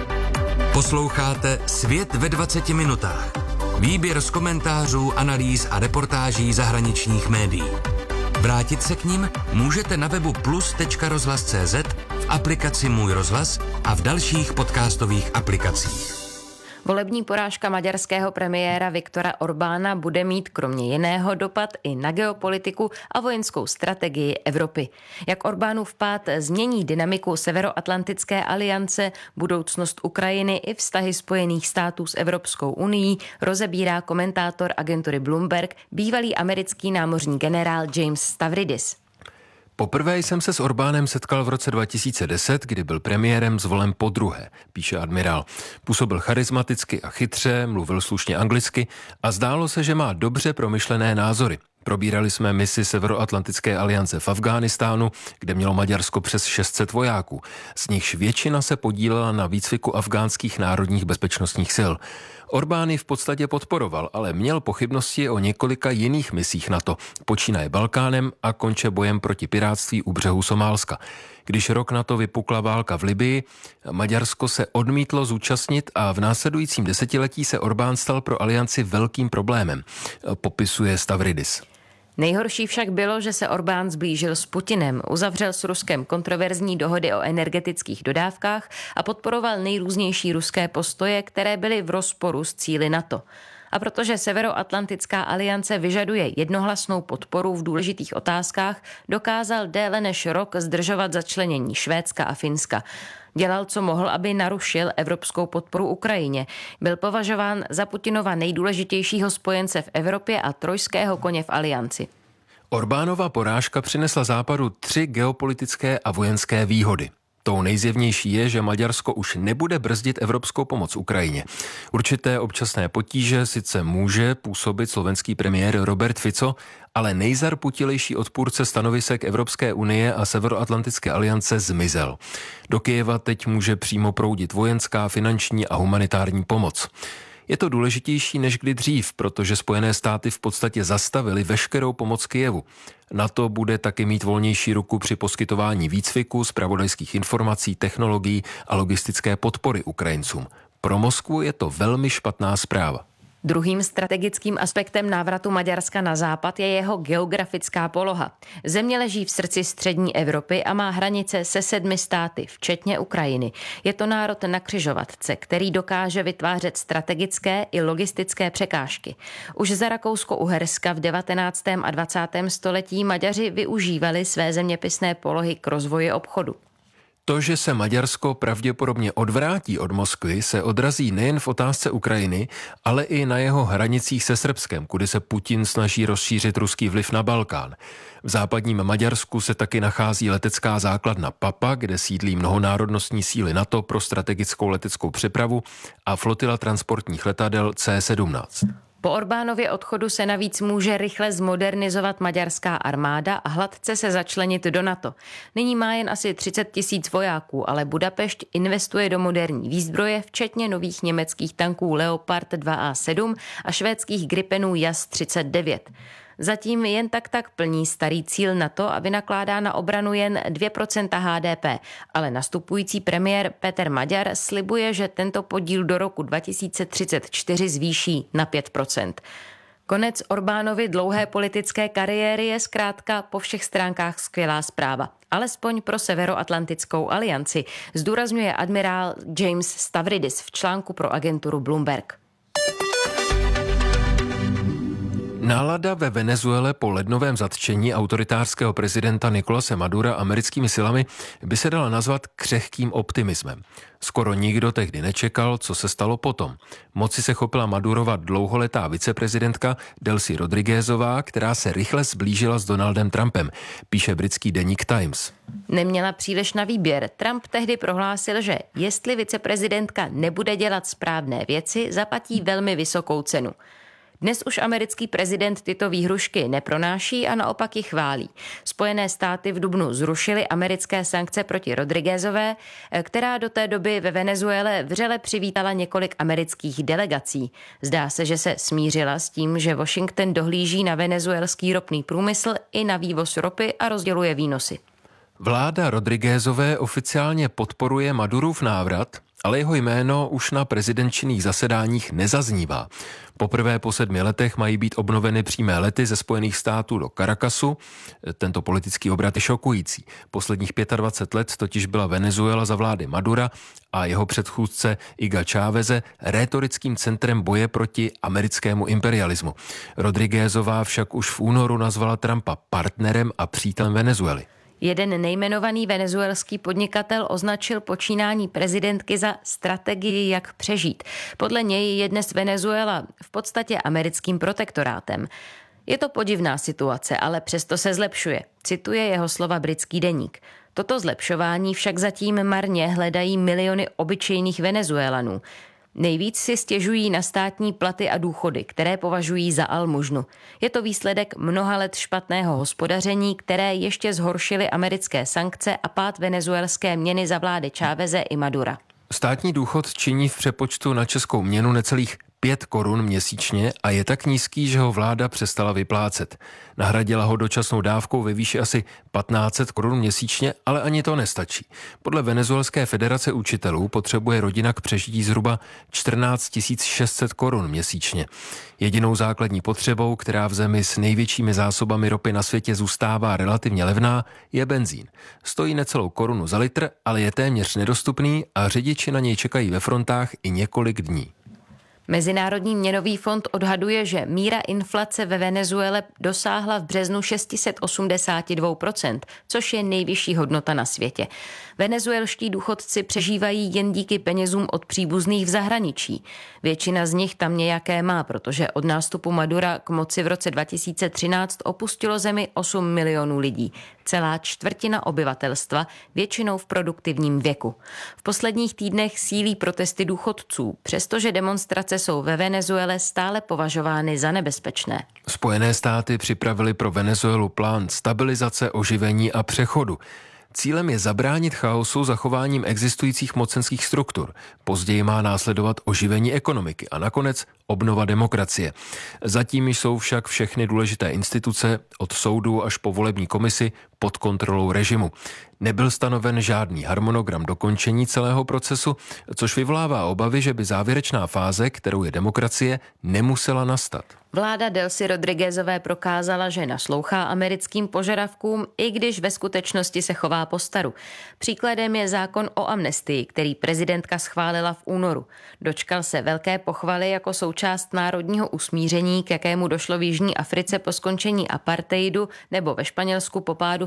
S5: Posloucháte Svět ve dvaceti minutách. Výběr z komentářů, analýz a reportáží zahraničních médií. Vrátit se k nim můžete na webu plus tečka rozhlas tečka cé zet, v aplikaci Můj rozhlas a v dalších podcastových aplikacích.
S14: Volební porážka maďarského premiéra Viktora Orbána bude mít kromě jiného dopad i na geopolitiku a vojenskou strategii Evropy. Jak Orbánův pád změní dynamiku Severoatlantické aliance, budoucnost Ukrajiny i vztahy Spojených států s Evropskou unií, rozebírá komentátor agentury Bloomberg, bývalý americký námořní generál James Stavridis.
S15: Poprvé jsem se s Orbánem setkal v roce dva tisíce deset, kdy byl premiérem zvolen podruhé, píše admirál. Působil charismaticky a chytře, mluvil slušně anglicky a zdálo se, že má dobře promyšlené názory. Probírali jsme misi Severoatlantické aliance v Afghánistánu, kde mělo Maďarsko přes šest set vojáků. Z nichž většina se podílela na výcviku afgánských národních bezpečnostních sil. Orbán ji v podstatě podporoval, ale měl pochybnosti o několika jiných misích NATO, počínaje Balkánem a konče bojem proti pirátství u břehu Somálska. Když rok na to vypukla válka v Libyi, Maďarsko se odmítlo zúčastnit a v následujícím desetiletí se Orbán stal pro alianci velkým problémem, popisuje Stavridis.
S14: Nejhorší však bylo, že se Orbán zblížil s Putinem, uzavřel s Ruskem kontroverzní dohody o energetických dodávkách a podporoval nejrůznější ruské postoje, které byly v rozporu s cíli NATO. A protože Severoatlantická aliance vyžaduje jednohlasnou podporu v důležitých otázkách, dokázal déle než rok zdržovat začlenění Švédska a Finska. Dělal, co mohl, aby narušil evropskou podporu Ukrajině. Byl považován za Putinova nejdůležitějšího spojence v Evropě a trojského koně v alianci.
S15: Orbánova porážka přinesla Západu tři geopolitické a vojenské výhody. Tou nejzjevnější je, že Maďarsko už nebude brzdit evropskou pomoc Ukrajině. Určité občasné potíže sice může působit slovenský premiér Robert Fico, ale nejzarputilejší odpůrce stanovisek Evropské unie a Severoatlantické aliance zmizel. Do Kyjeva teď může přímo proudit vojenská, finanční a humanitární pomoc. Je to důležitější než kdy dřív, protože Spojené státy v podstatě zastavily veškerou pomoc Kyjevu. NATO bude taky mít volnější ruku při poskytování výcviku, zpravodajských informací, technologií a logistické podpory Ukrajincům. Pro Moskvu je to velmi špatná zpráva.
S14: Druhým strategickým aspektem návratu Maďarska na západ je jeho geografická poloha. Země leží v srdci střední Evropy a má hranice se sedmi státy, včetně Ukrajiny. Je to národ na křižovatce, který dokáže vytvářet strategické i logistické překážky. Už za Rakousko-Uherska v devatenáctém a dvacátém století Maďaři využívali své zeměpisné polohy k rozvoji obchodu.
S15: To, že se Maďarsko pravděpodobně odvrátí od Moskvy, se odrazí nejen v otázce Ukrajiny, ale i na jeho hranicích se Srbskem, kudy se Putin snaží rozšířit ruský vliv na Balkán. V západním Maďarsku se taky nachází letecká základna Papa, kde sídlí mnohonárodnostní síly NATO pro strategickou leteckou přepravu a flotila transportních letadel C sedmnáct.
S14: Po Orbánově odchodu se navíc může rychle zmodernizovat maďarská armáda a hladce se začlenit do NATO. Nyní má jen asi třicet tisíc vojáků, ale Budapešť investuje do moderní výzbroje, včetně nových německých tanků Leopard dva A sedm a švédských Gripenů Jas třicet devět. Zatím jen tak tak plní starý cíl NATO a vynakládá na obranu jen dvě procenta H D P, ale nastupující premiér Peter Maďar slibuje, že tento podíl do roku dva tisíce třicet čtyři zvýší na pět procent. Konec Orbánovy dlouhé politické kariéry je zkrátka po všech stránkách skvělá zpráva. Alespoň pro Severoatlantickou alianci, zdůrazňuje admirál James Stavridis v článku pro agenturu Bloomberg.
S15: Nálada ve Venezuele po lednovém zatčení autoritářského prezidenta Nicolase Madura americkými silami by se dala nazvat křehkým optimismem. Skoro nikdo tehdy nečekal, co se stalo potom. Moci se chopila Madurova dlouholetá viceprezidentka Delcy Rodriguezová, která se rychle zblížila s Donaldem Trumpem, píše britský deník Times.
S14: Neměla příliš na výběr. Trump tehdy prohlásil, že jestli viceprezidentka nebude dělat správné věci, zaplatí velmi vysokou cenu. Dnes už americký prezident tyto výhrušky nepronáší a naopak ji chválí. Spojené státy v dubnu zrušily americké sankce proti Rodriguezové, která do té doby ve Venezuele vřele přivítala několik amerických delegací. Zdá se, že se smířila s tím, že Washington dohlíží na venezuelský ropný průmysl i na vývoz ropy a rozděluje výnosy.
S15: Vláda Rodriguezové oficiálně podporuje Madurův návrat, ale jeho jméno už na prezidentčních zasedáních nezaznívá. Poprvé po sedmi letech mají být obnoveny přímé lety ze Spojených států do Caracasu. Tento politický obrat je šokující. Posledních dvacet pět let totiž byla Venezuela za vlády Madura a jeho předchůdce Huga Cháveze rétorickým centrem boje proti americkému imperialismu. Rodriguezová však už v únoru nazvala Trumpa partnerem a přítelem Venezuely.
S14: Jeden nejmenovaný venezuelský podnikatel označil počínání prezidentky za strategii, jak přežít. Podle něj je dnes Venezuela v podstatě americkým protektorátem. Je to podivná situace, ale přesto se zlepšuje, cituje jeho slova britský deník. Toto zlepšování však zatím marně hledají miliony obyčejných Venezuelanů. Nejvíc si stěžují na státní platy a důchody, které považují za almužnu. Je to výsledek mnoha let špatného hospodaření, které ještě zhoršily americké sankce a pád venezuelské měny za vlády Cháveze i Madura.
S15: Státní důchod činí v přepočtu na českou měnu necelých pět korun měsíčně a je tak nízký, že ho vláda přestala vyplácet. Nahradila ho dočasnou dávkou ve výši asi patnáct set korun měsíčně, ale ani to nestačí. Podle Venezuelské federace učitelů potřebuje rodina k přežití zhruba čtrnáct tisíc šest set korun měsíčně. Jedinou základní potřebou, která v zemi s největšími zásobami ropy na světě zůstává relativně levná, je benzín. Stojí necelou korunu za litr, ale je téměř nedostupný a řidiči na něj čekají ve frontách i několik dní.
S14: Mezinárodní měnový fond odhaduje, že míra inflace ve Venezuele dosáhla v březnu šest set osmdesát dva procent, což je nejvyšší hodnota na světě. Venezuelští důchodci přežívají jen díky penězům od příbuzných v zahraničí. Většina z nich tam nějaké má, protože od nástupu Madura k moci v roce dva tisíce třináct opustilo zemi osm milionů lidí. Celá čtvrtina obyvatelstva, většinou v produktivním věku. V posledních týdnech sílí protesty důchodců, přestože demonstrace jsou ve Venezuele stále považovány za nebezpečné.
S15: Spojené státy připravili pro Venezuelu plán stabilizace, oživení a přechodu. Cílem je zabránit chaosu zachováním existujících mocenských struktur. Později má následovat oživení ekonomiky a nakonec obnova demokracie. Zatím jsou však všechny důležité instituce, od soudu až po volební komisi, pod kontrolou režimu. Nebyl stanoven žádný harmonogram dokončení celého procesu, což vyvolává obavy, že by závěrečná fáze, kterou je demokracie, nemusela nastat.
S14: Vláda Delcy Rodriguezové prokázala, že naslouchá americkým požadavkům, i když ve skutečnosti se chová po staru. Příkladem je zákon o amnestii, který prezidentka schválila v únoru. Dočkal se velké pochvaly jako součást národního usmíření, k jakému došlo v Jižní Africe po skončení apartheidu nebo ve Španělsku po pádu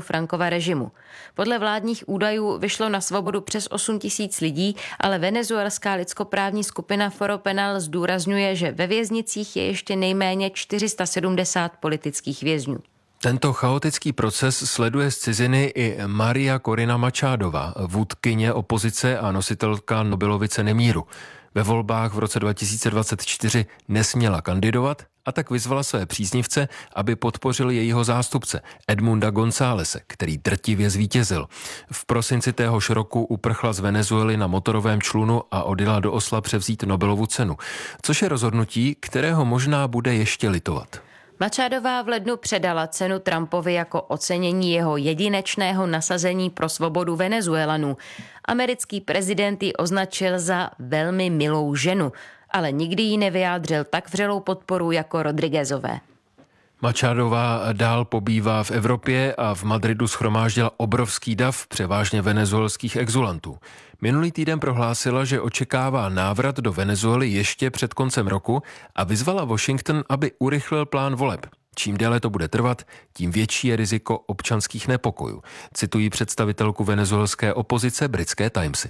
S14: Francova režimu. Podle vládních údajů vyšlo na svobodu přes osm tisíc lidí, ale venezuelská lidskoprávní skupina Foro Penal zdůrazňuje, že ve věznicích je ještě nejméně čtyři sta sedmdesát politických vězňů.
S15: Tento chaotický proces sleduje z ciziny i Maria Corina Machadová, vůdkyně opozice a nositelka Nobelovy ceny míru. Ve volbách v roce dva tisíce dvacet čtyři nesměla kandidovat a tak vyzvala své příznivce, aby podpořili jejího zástupce Edmunda Gonzálese, který drtivě zvítězil. V prosinci téhož roku uprchla z Venezuely na motorovém člunu a odjela do Osla převzít Nobelovu cenu, což je rozhodnutí, kterého možná bude ještě litovat.
S14: Machadová v lednu předala cenu Trumpovi jako ocenění jeho jedinečného nasazení pro svobodu Venezuelanů. Americký prezident ji označil za velmi milou ženu, ale nikdy jí nevyjádřil tak vřelou podporu jako Rodriguezové.
S15: Machadová dál pobývá v Evropě a v Madridu shromáždila obrovský dav převážně venezuelských exulantů. Minulý týden prohlásila, že očekává návrat do Venezuely ještě před koncem roku a vyzvala Washington, aby urychlil plán voleb. Čím déle to bude trvat, tím větší je riziko občanských nepokojů, citují představitelku venezuelské opozice britské Timesy.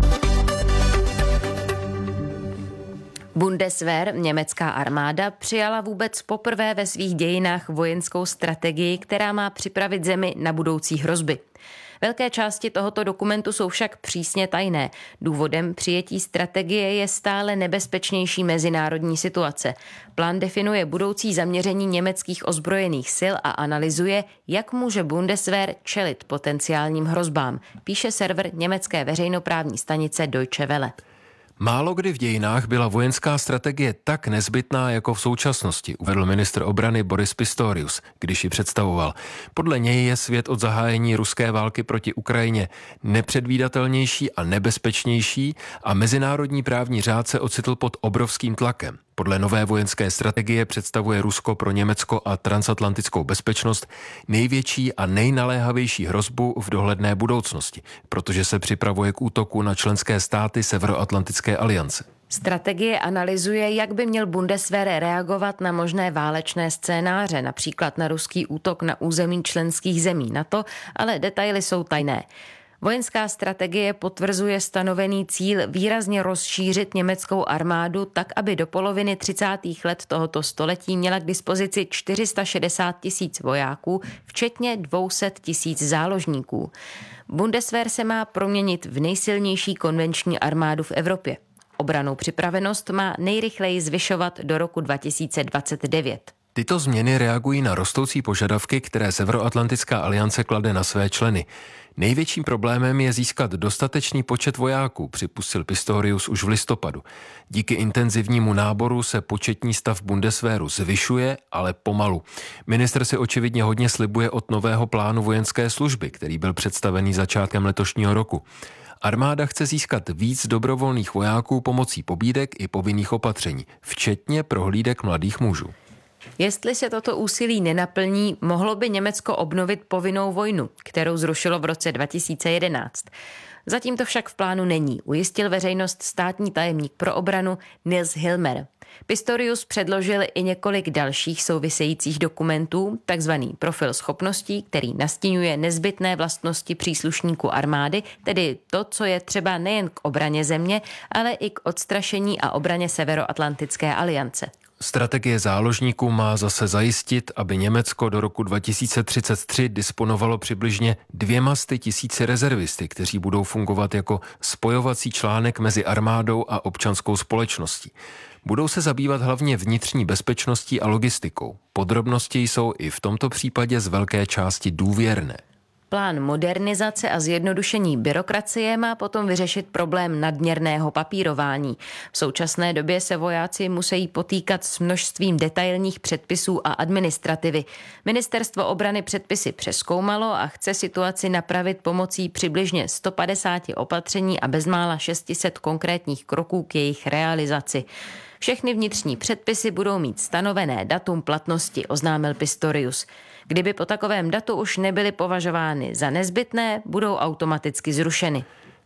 S14: Bundeswehr, německá armáda, přijala vůbec poprvé ve svých dějinách vojenskou strategii, která má připravit zemi na budoucí hrozby. Velké části tohoto dokumentu jsou však přísně tajné. Důvodem přijetí strategie je stále nebezpečnější mezinárodní situace. Plán definuje budoucí zaměření německých ozbrojených sil a analyzuje, jak může Bundeswehr čelit potenciálním hrozbám, píše server německé veřejnoprávní stanice Deutsche Welle.
S15: Málo kdy v dějinách byla vojenská strategie tak nezbytná jako v současnosti, uvedl ministr obrany Boris Pistorius, když ji představoval. Podle něj je svět od zahájení ruské války proti Ukrajině nepředvídatelnější a nebezpečnější a mezinárodní právní řád se ocitl pod obrovským tlakem. Podle nové vojenské strategie představuje Rusko pro Německo a transatlantickou bezpečnost největší a nejnaléhavější hrozbu v dohledné budoucnosti, protože se připravuje k útoku na členské státy Severoatlantické aliance.
S14: Strategie analyzuje, jak by měl Bundeswehr reagovat na možné válečné scénáře, například na ruský útok na území členských zemí NATO, ale detaily jsou tajné. Vojenská strategie potvrzuje stanovený cíl výrazně rozšířit německou armádu tak, aby do poloviny třicátých let tohoto století měla k dispozici čtyři sta šedesát tisíc vojáků, včetně dvě stě tisíc záložníků. Bundeswehr se má proměnit v nejsilnější konvenční armádu v Evropě. Obrannou připravenost má nejrychleji zvyšovat do roku dva tisíce dvacet devět.
S15: Tyto změny reagují na rostoucí požadavky, které Severoatlantická aliance klade na své členy. Největším problémem je získat dostatečný počet vojáků, připustil Pistorius už v listopadu. Díky intenzivnímu náboru se početní stav Bundeswehru zvyšuje, ale pomalu. Ministr si očividně hodně slibuje od nového plánu vojenské služby, který byl představený začátkem letošního roku. Armáda chce získat víc dobrovolných vojáků pomocí pobídek i povinných opatření, včetně prohlídek mladých mužů.
S14: Jestli se toto úsilí nenaplní, mohlo by Německo obnovit povinnou vojnu, kterou zrušilo v roce dva tisíce jedenáct. Zatím to však v plánu není, ujistil veřejnost státní tajemník pro obranu Nils Hilmer. Pistorius předložil i několik dalších souvisejících dokumentů, takzvaný profil schopností, který nastiňuje nezbytné vlastnosti příslušníků armády, tedy to, co je třeba nejen k obraně země, ale i k odstrašení a obraně Severoatlantické aliance.
S15: Strategie záložníků má zase zajistit, aby Německo do roku dva tisíce třicet tři disponovalo přibližně dvěma sty tisíci rezervisty, kteří budou fungovat jako spojovací článek mezi armádou a občanskou společností. Budou se zabývat hlavně vnitřní bezpečností a logistikou. Podrobnosti jsou i v tomto případě z velké části důvěrné.
S14: Plán modernizace a zjednodušení byrokracie má potom vyřešit problém nadměrného papírování. V současné době se vojáci musí potýkat s množstvím detailních předpisů a administrativy. Ministerstvo obrany předpisy přezkoumalo a chce situaci napravit pomocí přibližně sto padesát opatření a bezmála šest set konkrétních kroků k jejich realizaci. Všechny vnitřní předpisy budou mít stanovené datum platnosti, oznámil Pistorius. Kdyby po takovém datu už nebyly považovány za nezbytné, budou automaticky zrušeny.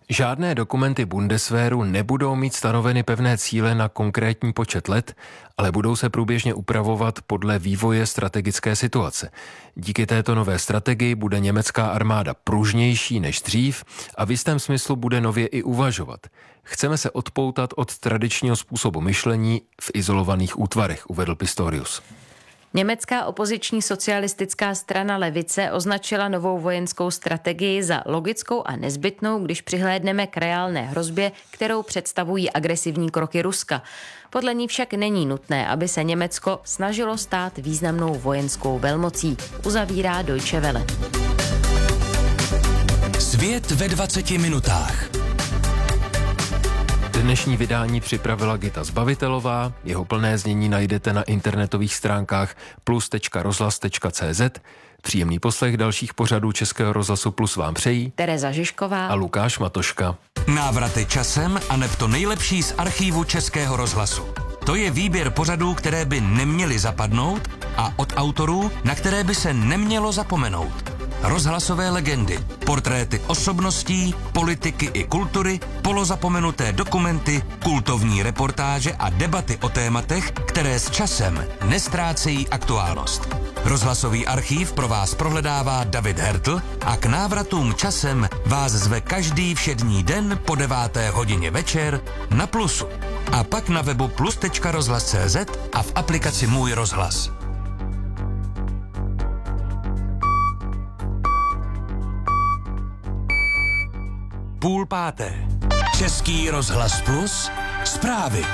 S15: Žádné dokumenty Bundeswehru nebudou mít stanoveny pevné cíle na konkrétní počet let, ale budou se průběžně upravovat podle vývoje strategické situace. Díky této nové strategii bude německá armáda pružnější než dřív a v jistém smyslu bude nově i uvažovat. Chceme se odpoutat od tradičního způsobu myšlení v izolovaných útvarech, uvedl Pistorius.
S14: Německá opoziční socialistická strana levice označila novou vojenskou strategii za logickou a nezbytnou, když přihlédneme k reálné hrozbě, kterou představují agresivní kroky Ruska. Podle ní však není nutné, aby se Německo snažilo stát významnou vojenskou velmocí, uzavírá Deutsche Welle.
S5: Svět ve dvaceti minutách.
S15: Dnešní vydání připravila Gita Zbavitelová, jeho plné znění najdete na internetových stránkách plus tečka rozhlas tečka cé zet. Příjemný poslech dalších pořadů Českého rozhlasu Plus vám přejí
S14: Tereza Žižková
S15: a Lukáš Matoška.
S5: Návraty časem a neb to nejlepší z archívu Českého rozhlasu. To je výběr pořadů, které by neměly zapadnout a od autorů, na které by se nemělo zapomenout. Rozhlasové legendy, portréty osobností, politiky i kultury, polozapomenuté dokumenty, kultovní reportáže a debaty o tématech, které s časem nestrácejí aktuálnost. Rozhlasový archív pro vás prohledává David Hertl a k návratům časem vás zve každý všední den po deváté hodině večer na Plusu. A pak na webu plus tečka rozhlas tečka cé zet a v aplikaci Můj rozhlas. Půl páté. Český rozhlas Plus. Zprávy.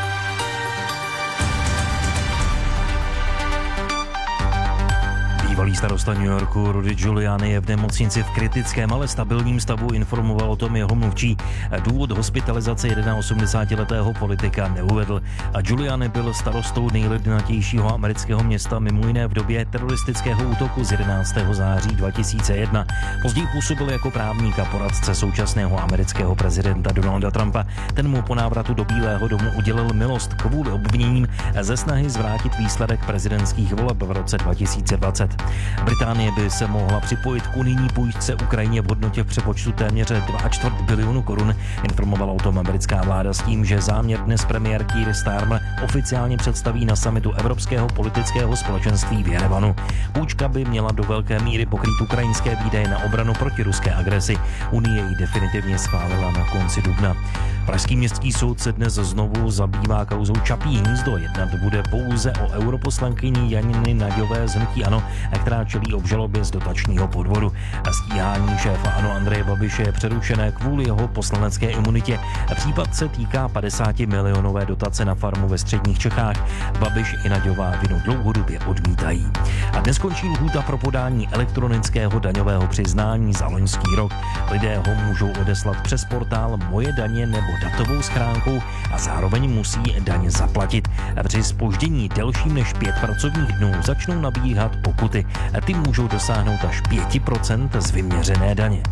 S6: Bývalý starosta New Yorku Rudy Giuliani je v nemocnici v kritickém, ale stabilním stavu, informoval o tom jeho mluvčí. Důvod hospitalizace osmdesátiletého politika neuvedl. A Giuliani byl starostou nejlidnatějšího amerického města mimo jiné v době teroristického útoku z jedenáctého září dva tisíce jedna. Později působil jako právník a poradce současného amerického prezidenta Donalda Trumpa. Ten mu po návratu do Bílého domu udělil milost kvůli obviněním ze snahy zvrátit výsledek prezidentských voleb v roce dva tisíce dvacet. Británie by se mohla připojit k unijní půjčce Ukrajině v hodnotě v přepočtu téměř dva čtvrt bilionu korun. Informovala o tom britská vláda s tím, že záměr dnes premiér Keir Starmer oficiálně představí na summitu Evropského politického společenství v Jerevanu. Půjčka by měla do velké míry pokrýt ukrajinské výdaje na obranu proti ruské agresi. Unie ji definitivně schválila na konci dubna. Pražský městský soud se dnes znovu zabývá kauzou Čapí hnízdo. Jednat bude pouze o europoslankyni Janiny Naďové z hnutí ANO, která čelí obžalobě z dotačního podvodu. Stíhání šéfa ANO Andreje Babiše je přerušené kvůli jeho poslanecké imunitě. Případ se týká padesátimilionové dotace na farmu ve středních Čechách. Babiš i Naďová vinu dlouhodobě odmítají. A dnes končí lhůta pro podání elektronického daňového přiznání za loňský rok. Lidé ho můžou odeslat přes portál Moje daně nebo datovou schránkou a zároveň musí daně zaplatit. Při zpoždění delším než pět pracovních dnů začnou nabíhat pokuty. Ty můžou dosáhnout až pět procent z vyměřené daně.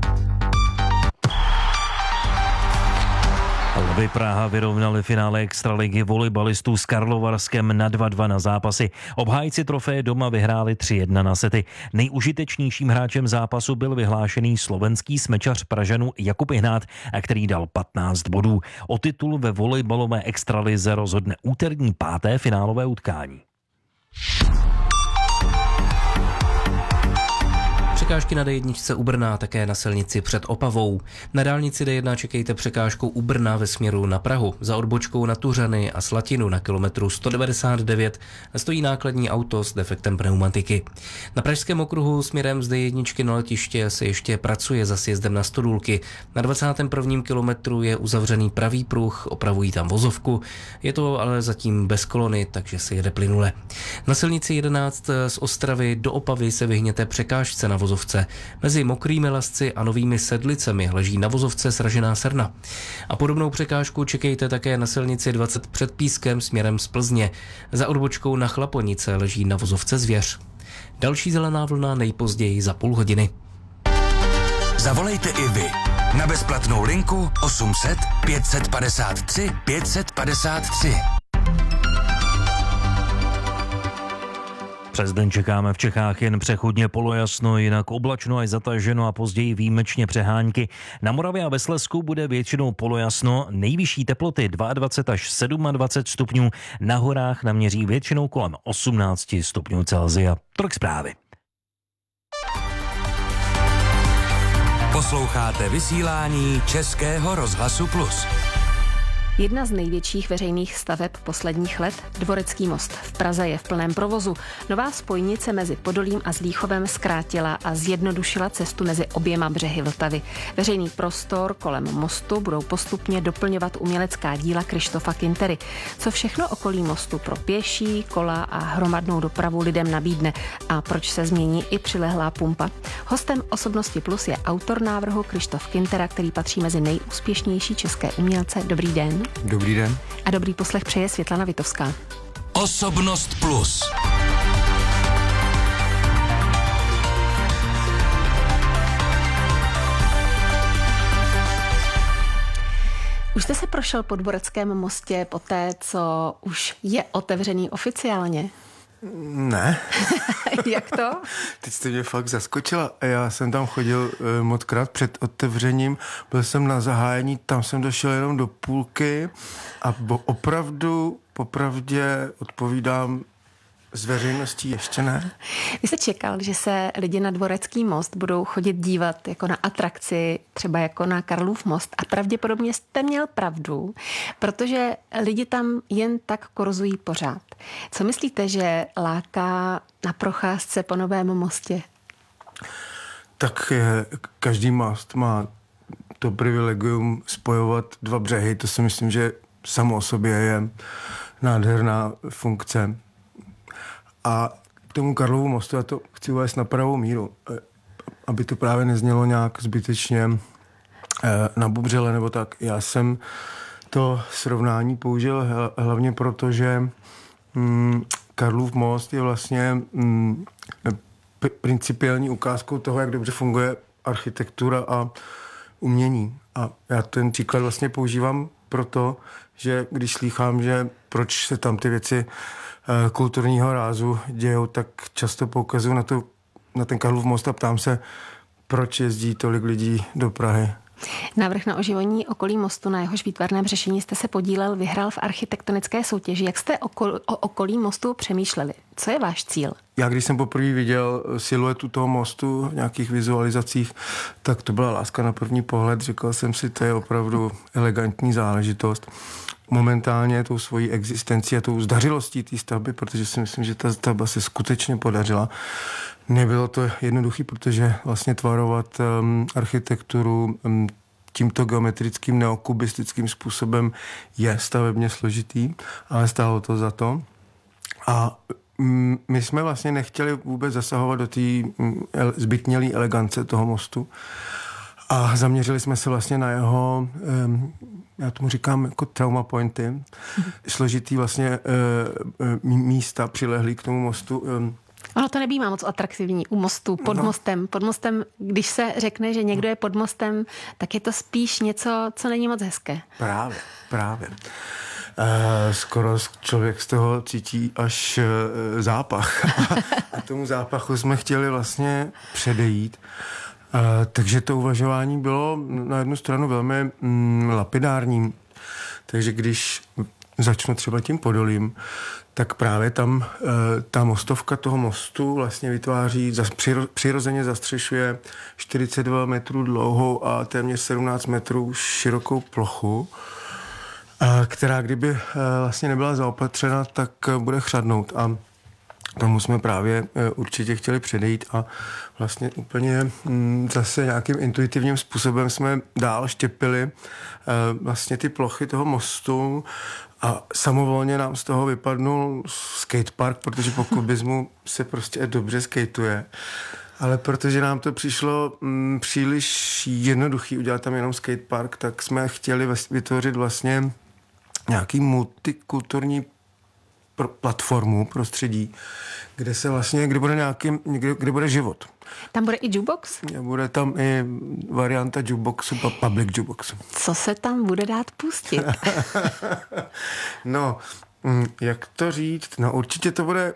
S6: Lvy Praha vyrovnali finále extraligy volejbalistů s Karlovarskem na dva dva na zápasy. Obhájci trofeje doma vyhráli tři jedna na sety. Nejužitečnějším hráčem zápasu byl vyhlášený slovenský smečař Pražanů Jakub Ihnát, který dal patnáct bodů. O titul ve volejbalové extralize rozhodne úterní páté finálové utkání.
S13: Překážky na dé jedna u Brna, také na silnici před Opavou. Na dálnici dé jedna čekejte překážku u Brna ve směru na Prahu. Za odbočkou na Tuřany a Slatinu na kilometru sto devadesát devět stojí nákladní auto s defektem pneumatiky. Na Pražském okruhu směrem z dé jedna na letiště se ještě pracuje za sjezdem na Stodůlky. Na dvacátém prvním kilometru je uzavřený pravý pruh, opravují tam vozovku. Je to ale zatím bez kolony, takže se jede plynule. Na silnici jedenáct z Ostravy do Opavy se vyhněte překážce na vozovce. Mezi Mokrými Lasci a Novými Sedlicemi leží na vozovce sražená srna. A podobnou překážku čekejte také na silnici dvacet před Pískem směrem z Plzně. Za odbočkou na Chlaponice leží na vozovce Zvěř. Další zelená vlna nejpozději za půl hodiny.
S5: Zavolejte i vy na bezplatnou linku osm set pět set padesát tři pět set padesát tři.
S6: Přes den čekáme v Čechách jen přechodně polojasno, jinak oblačno až zataženo a později výjimečně přehánky. Na Moravě a ve Slezsku bude většinou polojasno, nejvyšší teploty dvacet dva až dvacet sedm stupňů, na horách naměří většinou kolem osmnáct stupňů Celsia. Tolik zprávy.
S5: Posloucháte vysílání Českého rozhlasu Plus.
S16: Jedna z největších veřejných staveb posledních let, Dvorecký most v Praze, je v plném provozu. Nová spojnice mezi Podolím a Zlíchovem zkrátila a zjednodušila cestu mezi oběma břehy Vltavy. Veřejný prostor kolem mostu budou postupně doplňovat umělecká díla Krištofa Kintery. Co všechno okolí mostu pro pěší, kola a hromadnou dopravu lidem nabídne a proč se změní i přilehlá pumpa? Hostem Osobnosti Plus je autor návrhu Krištof Kintera, který patří mezi nejúspěšnější české umělce. Dobrý den.
S17: Dobrý den.
S16: A dobrý poslech přeje Světlana Vitovská.
S5: Osobnost Plus.
S16: Už jste se prošel po Dvoreckém mostě po té, co už je otevřený oficiálně?
S17: Ne.
S16: Jak to?
S17: Teď jste mě fakt zaskočila. Já jsem tam chodil uh, mockrát před otevřením, byl jsem na zahájení, tam jsem došel jenom do půlky a bo opravdu, popravdě odpovídám, z veřejností ještě ne.
S16: Vy jste čekal, že se lidi na Dvorecký most budou chodit dívat jako na atrakci, třeba jako na Karlův most, a pravděpodobně jste měl pravdu, protože lidi tam jen tak korzují pořád. Co myslíte, že láká na procházce po Novém mostě?
S17: Tak je, každý most má to privilegium spojovat dva břehy, to si myslím, že samo o sobě je nádherná funkce. A k tomu Karlovu mostu já to chci uvést na pravou míru, aby to právě neznělo nějak zbytečně nabubřele nebo tak. Já jsem to srovnání použil hlavně proto, že mm, Karlův most je vlastně mm, principiální ukázkou toho, jak dobře funguje architektura a umění. A já ten příklad vlastně používám proto, že když slýchám, že proč se tam ty věci kulturního rázu dějou, tak často poukazuju na, to, na ten Karlův most a ptám se, proč jezdí tolik lidí do Prahy.
S16: Návrh na oživení okolí mostu, na jehož výtvarném řešení jste se podílel, vyhrál v architektonické soutěži. Jak jste okol, o okolí mostu přemýšleli? Co je váš cíl? Já když jsem poprvé viděl siluetu toho mostu v nějakých vizualizacích, tak to byla láska na první pohled. Říkal jsem si, to je opravdu elegantní záležitost. Momentálně tou svojí existencí a tou zdařilostí té stavby, protože si myslím, že ta stavba se skutečně podařila. Nebylo to jednoduché, protože vlastně tvarovat um, architekturu um, tímto geometrickým neokubistickým způsobem je stavebně složitý, ale stálo to za to. A um, my jsme vlastně nechtěli vůbec zasahovat do té um, zbytnělé elegance toho mostu. A zaměřili jsme se vlastně na jeho, já tomu říkám jako trauma pointy, složitý vlastně místa přilehlý k tomu mostu. Ono to nebývá moc atraktivní u mostu, pod no. mostem. Pod mostem, když se řekne, že někdo je pod mostem, tak je to spíš něco, co není moc hezké.
S17: Právě, právě. Uh, skoro člověk z toho cítí až uh, zápach. A tomu zápachu jsme chtěli vlastně předejít. Uh, takže to uvažování bylo na jednu stranu velmi mm, lapidární. Takže když začnu třeba tím Podolím, tak právě tam uh, ta mostovka toho mostu vlastně vytváří, zas, přiro, přirozeně zastřešuje čtyřicet dva metrů dlouhou a téměř sedmnáct metrů širokou plochu, uh, která kdyby uh, vlastně nebyla zaopatřena, tak uh, bude chřadnout. A tomu jsme právě určitě chtěli předejít a vlastně úplně zase nějakým intuitivním způsobem jsme dál štěpili vlastně ty plochy toho mostu a samovolně nám z toho vypadnul skatepark, protože po kubismu se prostě dobře skateuje. Ale protože nám to přišlo m, příliš jednoduchý udělat tam jenom skatepark, tak jsme chtěli vytvořit vlastně nějaký multikulturní platformu, prostředí, kde se vlastně, kde bude nějaký, kde, kde bude život.
S16: Tam bude i jukebox?
S17: Bude tam i varianta jukeboxu, public jukeboxu.
S16: Co se tam bude dát pustit?
S17: No, jak to říct? No určitě to bude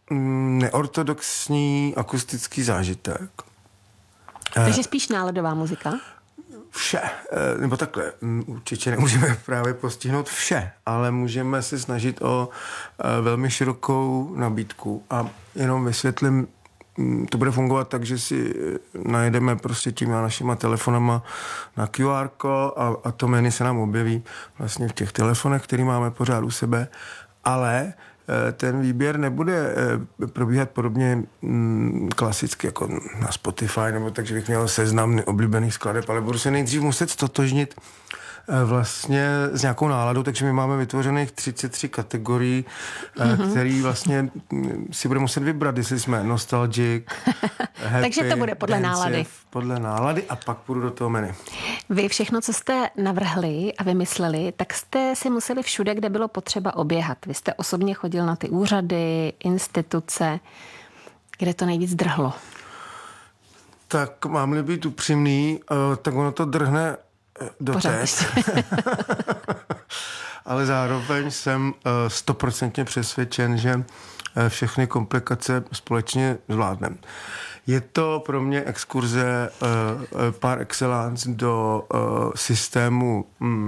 S17: neortodoxní akustický zážitek.
S16: Takže spíš náladová muzika?
S17: Vše, nebo takhle, určitě nemůžeme právě postihnout vše, ale můžeme se snažit o velmi širokou nabídku a jenom vysvětlím, to bude fungovat tak, že si najedeme prostě těma našima telefonama na Q R kód a, a to menu se nám objeví vlastně v těch telefonech, který máme pořád u sebe, ale ten výběr nebude probíhat podobně klasicky jako na Spotify, nebo takže bych měl seznam oblíbených skladeb, ale budu se nejdřív muset stotožnit vlastně s nějakou náladou, takže my máme vytvořených třicet tři kategorií, mm-hmm. který vlastně si bude muset vybrat, jestli jsme nostalgic, happy,
S16: takže to bude podle
S17: dancing,
S16: nálady.
S17: Podle nálady a pak půjdu do toho menu.
S16: Vy všechno, co jste navrhli a vymysleli, tak jste si museli všude, kde bylo potřeba oběhat. Vy jste osobně chodil na ty úřady, instituce, kde to nejvíc drhlo.
S17: Tak mám-li být upřímný, tak ono to drhne doteď. Ale zároveň jsem stoprocentně přesvědčen, že všechny komplikace společně zvládneme. Je to pro mě exkurze par excellence do systému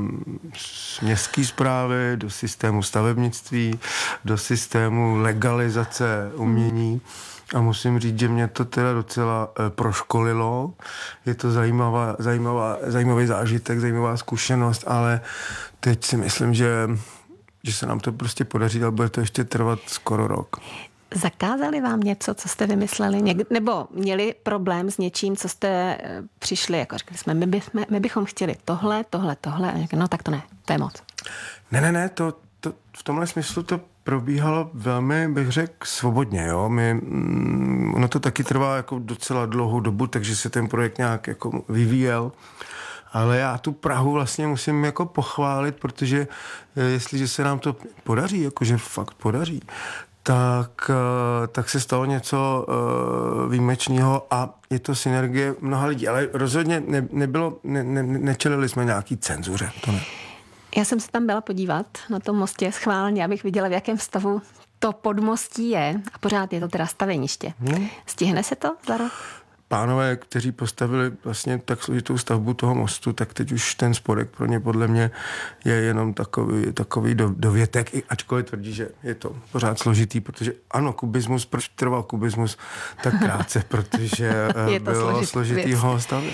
S17: městské správy, do systému stavebnictví, do systému legalizace umění. A musím říct, že mě to teda docela e, proškolilo. Je to zajímavá, zajímavá, zajímavý zážitek, zajímavá zkušenost, ale teď si myslím, že, že se nám to prostě podaří, ale bude to ještě trvat skoro rok.
S16: Zakázali vám něco, co jste vymysleli? Něk- nebo měli problém s něčím, co jste přišli, jako řekli jsme, my, by, my, my bychom chtěli tohle, tohle, tohle, a řekli, no tak to ne, to je moc.
S17: Ne, ne, ne, to, to, v tomhle smyslu to probíhalo velmi, bych řekl, svobodně, jo. My, mm, ono to taky trvá jako docela dlouhou dobu, takže se ten projekt nějak jako vyvíjel. Ale já tu Prahu vlastně musím jako pochválit, protože jestliže se nám to podaří, jakože fakt podaří, tak, tak se stalo něco výjimečného a je to synergie mnoha lidí. Ale rozhodně ne, nebylo, ne, ne, nečelili jsme nějaký cenzuře, to ne.
S16: Já jsem se tam byla podívat na tom mostě schválně, abych viděla, v jakém stavu to podmostí je. A pořád je to teda staveniště. Hmm. Stihne se to za rok?
S17: Pánové, kteří postavili vlastně tak složitou stavbu toho mostu, tak teď už ten spodek pro ně podle mě je jenom takový, takový do, dovětek, i ačkoliv tvrdí, že je to pořád složitý, protože ano, kubismus, proč trval kubismus tak krátce, protože bylo složitý ho stavět.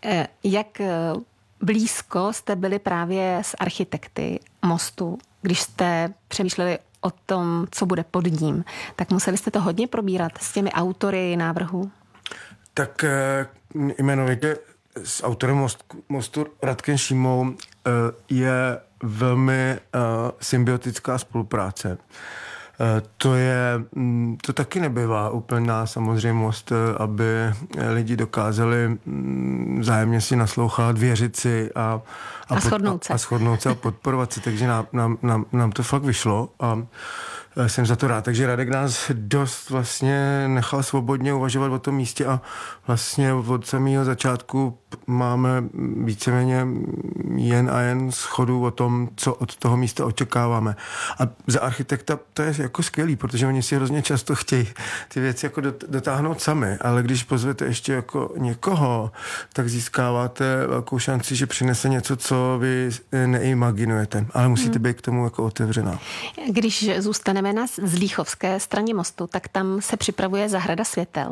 S16: Jak blízko jste byli právě s architekty mostu, když jste přemýšleli o tom, co bude pod ním, tak museli jste to hodně probírat s těmi autory návrhu?
S17: Tak jmenovitě s autorem most, mostu Radkem Šímou je velmi symbiotická spolupráce. To je, to taky nebývá úplná samozřejmost, aby lidi dokázali vzájemně si naslouchat, věřit si a, a,
S16: a, shodnout, se.
S17: a, a shodnout se a podporovat si. Takže nám, nám, nám, nám to fakt vyšlo a jsem za to rád. Takže Radek nás dost vlastně nechal svobodně uvažovat o tom místě a vlastně od samého začátku máme víceméně jen a jen shodu o tom, co od toho místa očekáváme. A za architekta to je jako skvělý, protože oni si hrozně často chtějí ty věci jako dotáhnout sami, ale když pozvete ještě jako někoho, tak získáváte velkou šanci, že přinese něco, co vy neimaginujete, ale musíte hmm. být k tomu jako otevřená.
S16: Když zůstaneme na Zlíchovské straně mostu, tak tam se připravuje zahrada světel.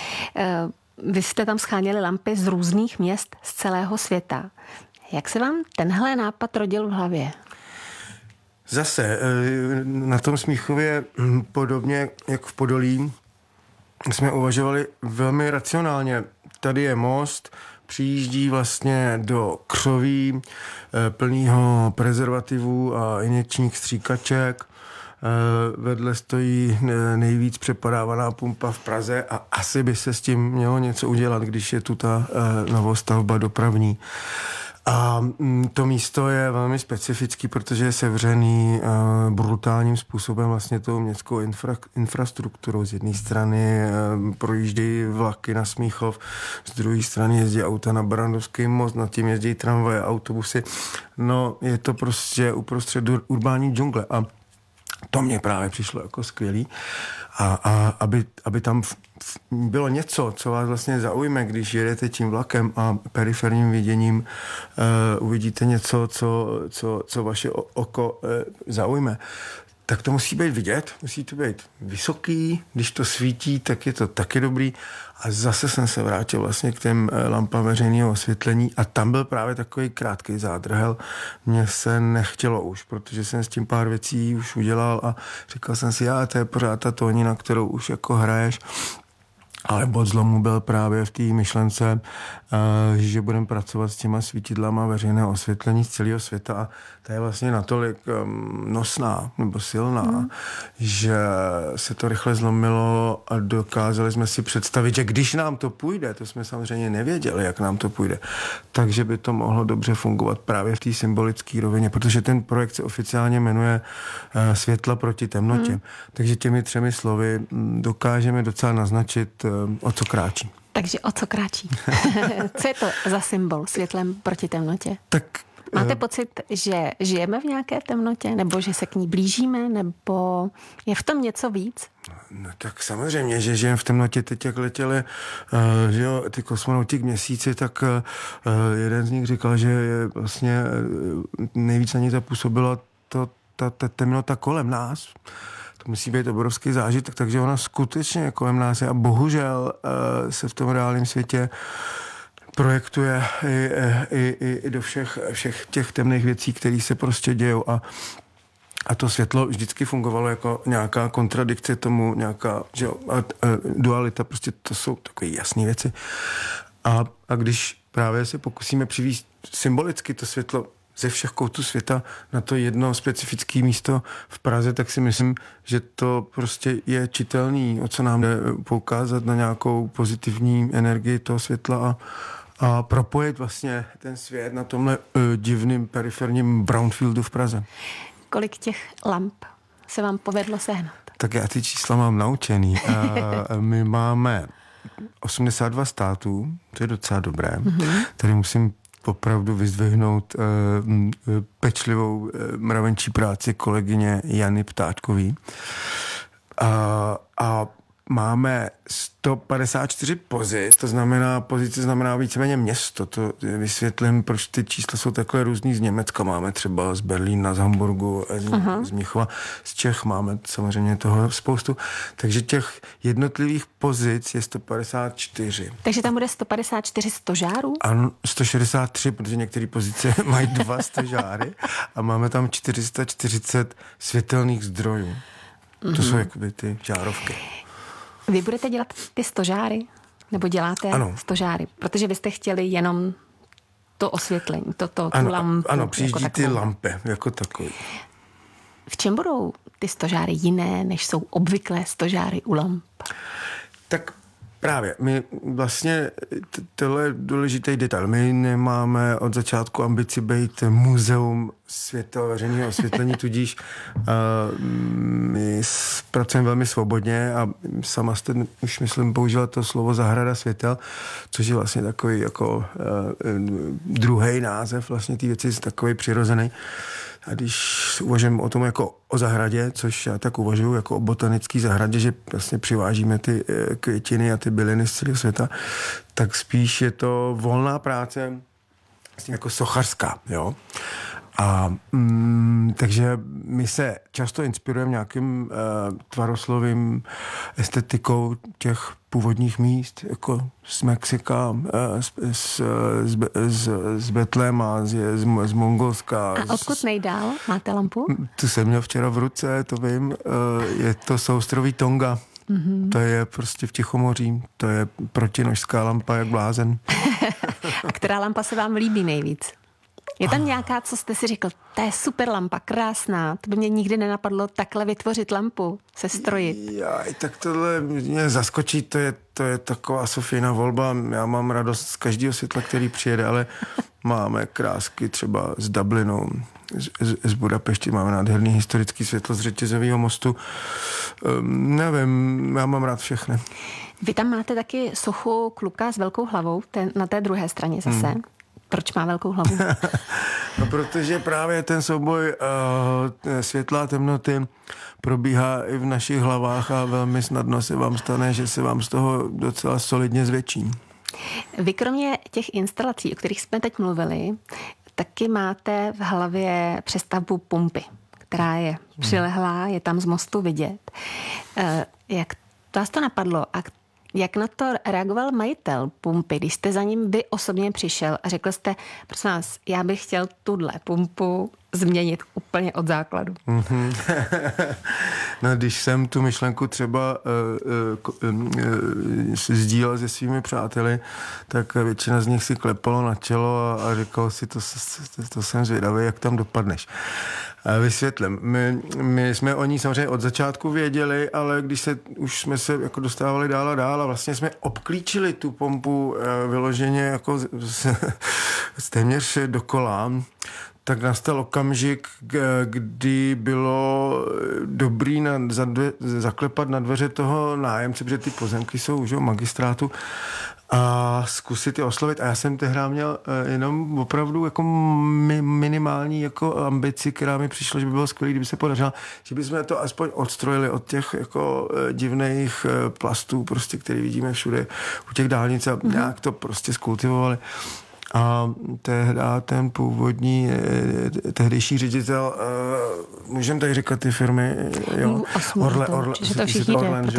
S16: Vy jste tam scháněli lampy z různých měst z celého světa. Jak se vám tenhle nápad rodil v hlavě?
S17: Zase na tom Smíchově podobně jak v Podolí jsme uvažovali velmi racionálně. Tady je most, přijíždí vlastně do křoví plného prezervativů a injekčních stříkaček. Vedle stojí nejvíc přepadávaná pumpa v Praze a asi by se s tím mělo něco udělat, když je tu ta novostavba dopravní. A to místo je velmi specifický, protože je sevřený brutálním způsobem vlastně tou městskou infra, infrastrukturou. Z jedné strany projíždějí vlaky na Smíchov, z druhé strany jezdí auta na Barrandovský most, nad tím jezdí tramvaje, autobusy. No, je to prostě uprostřed urbání džungle. A To mě právě přišlo jako skvělý. A, a aby, aby tam v, v, bylo něco, co vás vlastně zaujme, když jedete tím vlakem a periferním viděním uh, uvidíte něco, co, co, co vaše oko uh, zaujme, tak to musí být vidět, musí to být vysoký, když to svítí, tak je to taky dobrý. A zase jsem se vrátil vlastně k těm lampám veřejného osvětlení a tam byl právě takový krátký zádrhel. Mně se nechtělo už, protože jsem s tím pár věcí už udělal a říkal jsem si, já, to je pořád ta tónina, kterou už jako hraješ. Ale bod zlomu byl právě v té myšlence, že budeme pracovat s těma svítidlama veřejného osvětlení z celého světa a ta je vlastně natolik nosná nebo silná, mm. že se to rychle zlomilo a dokázali jsme si představit, že když nám to půjde, to jsme samozřejmě nevěděli, jak nám to půjde, takže by to mohlo dobře fungovat právě v té symbolické rovině, protože ten projekt se oficiálně jmenuje Světla proti temnotě. Mm. Takže těmi třemi slovy dokážeme docela naznačit, o co kráčí.
S16: Takže o co kráčí? Co je to za symbol světlem proti temnotě?
S17: Tak
S16: máte pocit, že žijeme v nějaké temnotě, nebo že se k ní blížíme, nebo je v tom něco víc?
S17: No tak samozřejmě, že žijeme v temnotě. Teď jak letěli uh, že jo, ty kosmonauti k měsíci, tak uh, jeden z nich říkal, že je vlastně uh, nejvíc na ně zapůsobila to, ta, ta temnota kolem nás. To musí být obrovský zážitek, takže ona skutečně kolem nás je a bohužel uh, se v tom reálném světě projektuje i, i, i, i do všech, všech těch temných věcí, které se prostě dějou a a to světlo vždycky fungovalo jako nějaká kontradikce tomu, nějaká že jo, a, a, dualita, prostě to jsou takové jasné věci. A, a když právě se pokusíme přivést symbolicky to světlo ze všech koutů světa na to jedno specifické místo v Praze, tak si myslím, že to prostě je čitelný, o co nám jde poukázat na nějakou pozitivní energii toho světla a, a propojit vlastně ten svět na tomhle uh, divným periferním brownfieldu v Praze.
S16: Kolik těch lamp se vám povedlo sehnat?
S17: Tak já ty čísla mám naučený. A my máme osmdesát dva států, to je docela dobré. Mm-hmm. Tady musím opravdu vyzdvihnout uh, pečlivou uh, mravenčí práci kolegyně Jany Ptáčkový. A, a máme sto padesát čtyři pozic, to znamená, pozice znamená víceméně město. To vysvětlím, proč ty čísla jsou takhle různý. Z Německa máme třeba z Berlína, z Hamburgu, z, uh-huh. z Mnichova, z Čech máme samozřejmě toho spoustu. Takže těch jednotlivých pozic je sto padesát čtyři.
S16: Takže tam bude sto padesát čtyři stožárů?
S17: Ano, sto šedesát tři, protože některé pozice mají dva stožáry a máme tam čtyři sta čtyřicet světelných zdrojů. Uh-huh. To jsou jakoby ty žárovky.
S16: Vy budete dělat ty stožáry? Nebo děláte
S17: ano.
S16: stožáry? Protože vy jste chtěli jenom to osvětlení, to, to, tu
S17: ano,
S16: lampu.
S17: Ano, přijíždí
S16: jako
S17: ty lampy jako takový.
S16: V čem budou ty stožáry jiné, než jsou obvyklé stožáry u lamp?
S17: Tak právě, my vlastně, tohle je důležitý detail, my nemáme od začátku ambici být muzeum světa veřejného osvětlení, tudíž uh, my pracujeme velmi svobodně a sama jste už, myslím, použila to slovo zahrada světel, což je vlastně takový jako uh, druhý název vlastně té věci, takový přirozený. A když uvažujeme o tom jako o zahradě, což já tak uvažuji jako o botanické zahradě, že vlastně přivážíme ty květiny a ty byliny z celého světa, tak spíš je to volná práce vlastně jako sochařská, jo. A mm, takže my se často inspirujeme nějakým uh, tvaroslovým estetikou těch původních míst, jako z Mexika, uh, z, z, z, z, z Betlema, z, z, z Mongolska.
S16: A odkud nejdál? Máte lampu?
S17: Tu jsem měl včera v ruce, to vím. Uh, je to soustrový Tonga. Mm-hmm. To je prostě v Tichomoří. To je protinožská lampa jak blázen.
S16: A která lampa se vám líbí nejvíc? Je tam nějaká, co jste si řekl, to je super lampa, krásná, to by mě nikdy nenapadlo takhle vytvořit lampu, se strojit.
S17: Jaj, tak tohle mě zaskočí, to je, to je taková Sofína volba, já mám radost z každého světla, který přijede, ale máme krásky třeba z Dublinu, z, z, z Budapešti, máme nádherný historický světlo z řetězového mostu, um, nevím, já mám rád všechny.
S16: Vy tam máte taky sochu kluka s velkou hlavou, ten, na té druhé straně zase. Hmm. Proč má velkou hlavu?
S17: No, protože právě ten souboj uh, světla a temnoty probíhá i v našich hlavách a velmi snadno se vám stane, že se vám z toho docela solidně zvětší.
S16: Vy kromě těch instalací, o kterých jsme teď mluvili, taky máte v hlavě přestavbu pumpy, která je přilehlá, je tam z mostu vidět. Jak vás to napadlo a jak na to reagoval majitel pumpy, když jste za ním vy osobně přišel a řekl jste, prosím vás, já bych chtěl tuhle pumpu změnit úplně od základu?
S17: Mm-hmm. No, když jsem tu myšlenku třeba uh, uh, uh, sdílel se svými přáteli, tak většina z nich si klepalo na čelo a, a říkalo si, to, to, to jsem zvědavý, jak tam dopadneš. Vysvětlím. My, my jsme o ní samozřejmě od začátku věděli, ale když se, už jsme se jako dostávali dál a dál a vlastně jsme obklíčili tu pompu vyloženě jako z, z, z téměř dokola, tak nastal okamžik, kdy bylo dobrý na, za dve, zaklepat na dveře toho nájemce, protože ty pozemky jsou už o magistrátu, a zkusit je oslovit. A já jsem tehdy měl jenom opravdu jako mi, minimální jako ambici, která mi přišla, že by bylo skvělé, kdyby se podařilo, že bychom to aspoň odstrojili od těch jako divných plastů, prostě, který vidíme všude u těch dálnic a mm-hmm. nějak to prostě skultivovali. A tehdy ten původní, tehdejší ředitel, můžeme tady říkat ty firmy, jo?
S16: Orle, Orle,
S17: Orlen,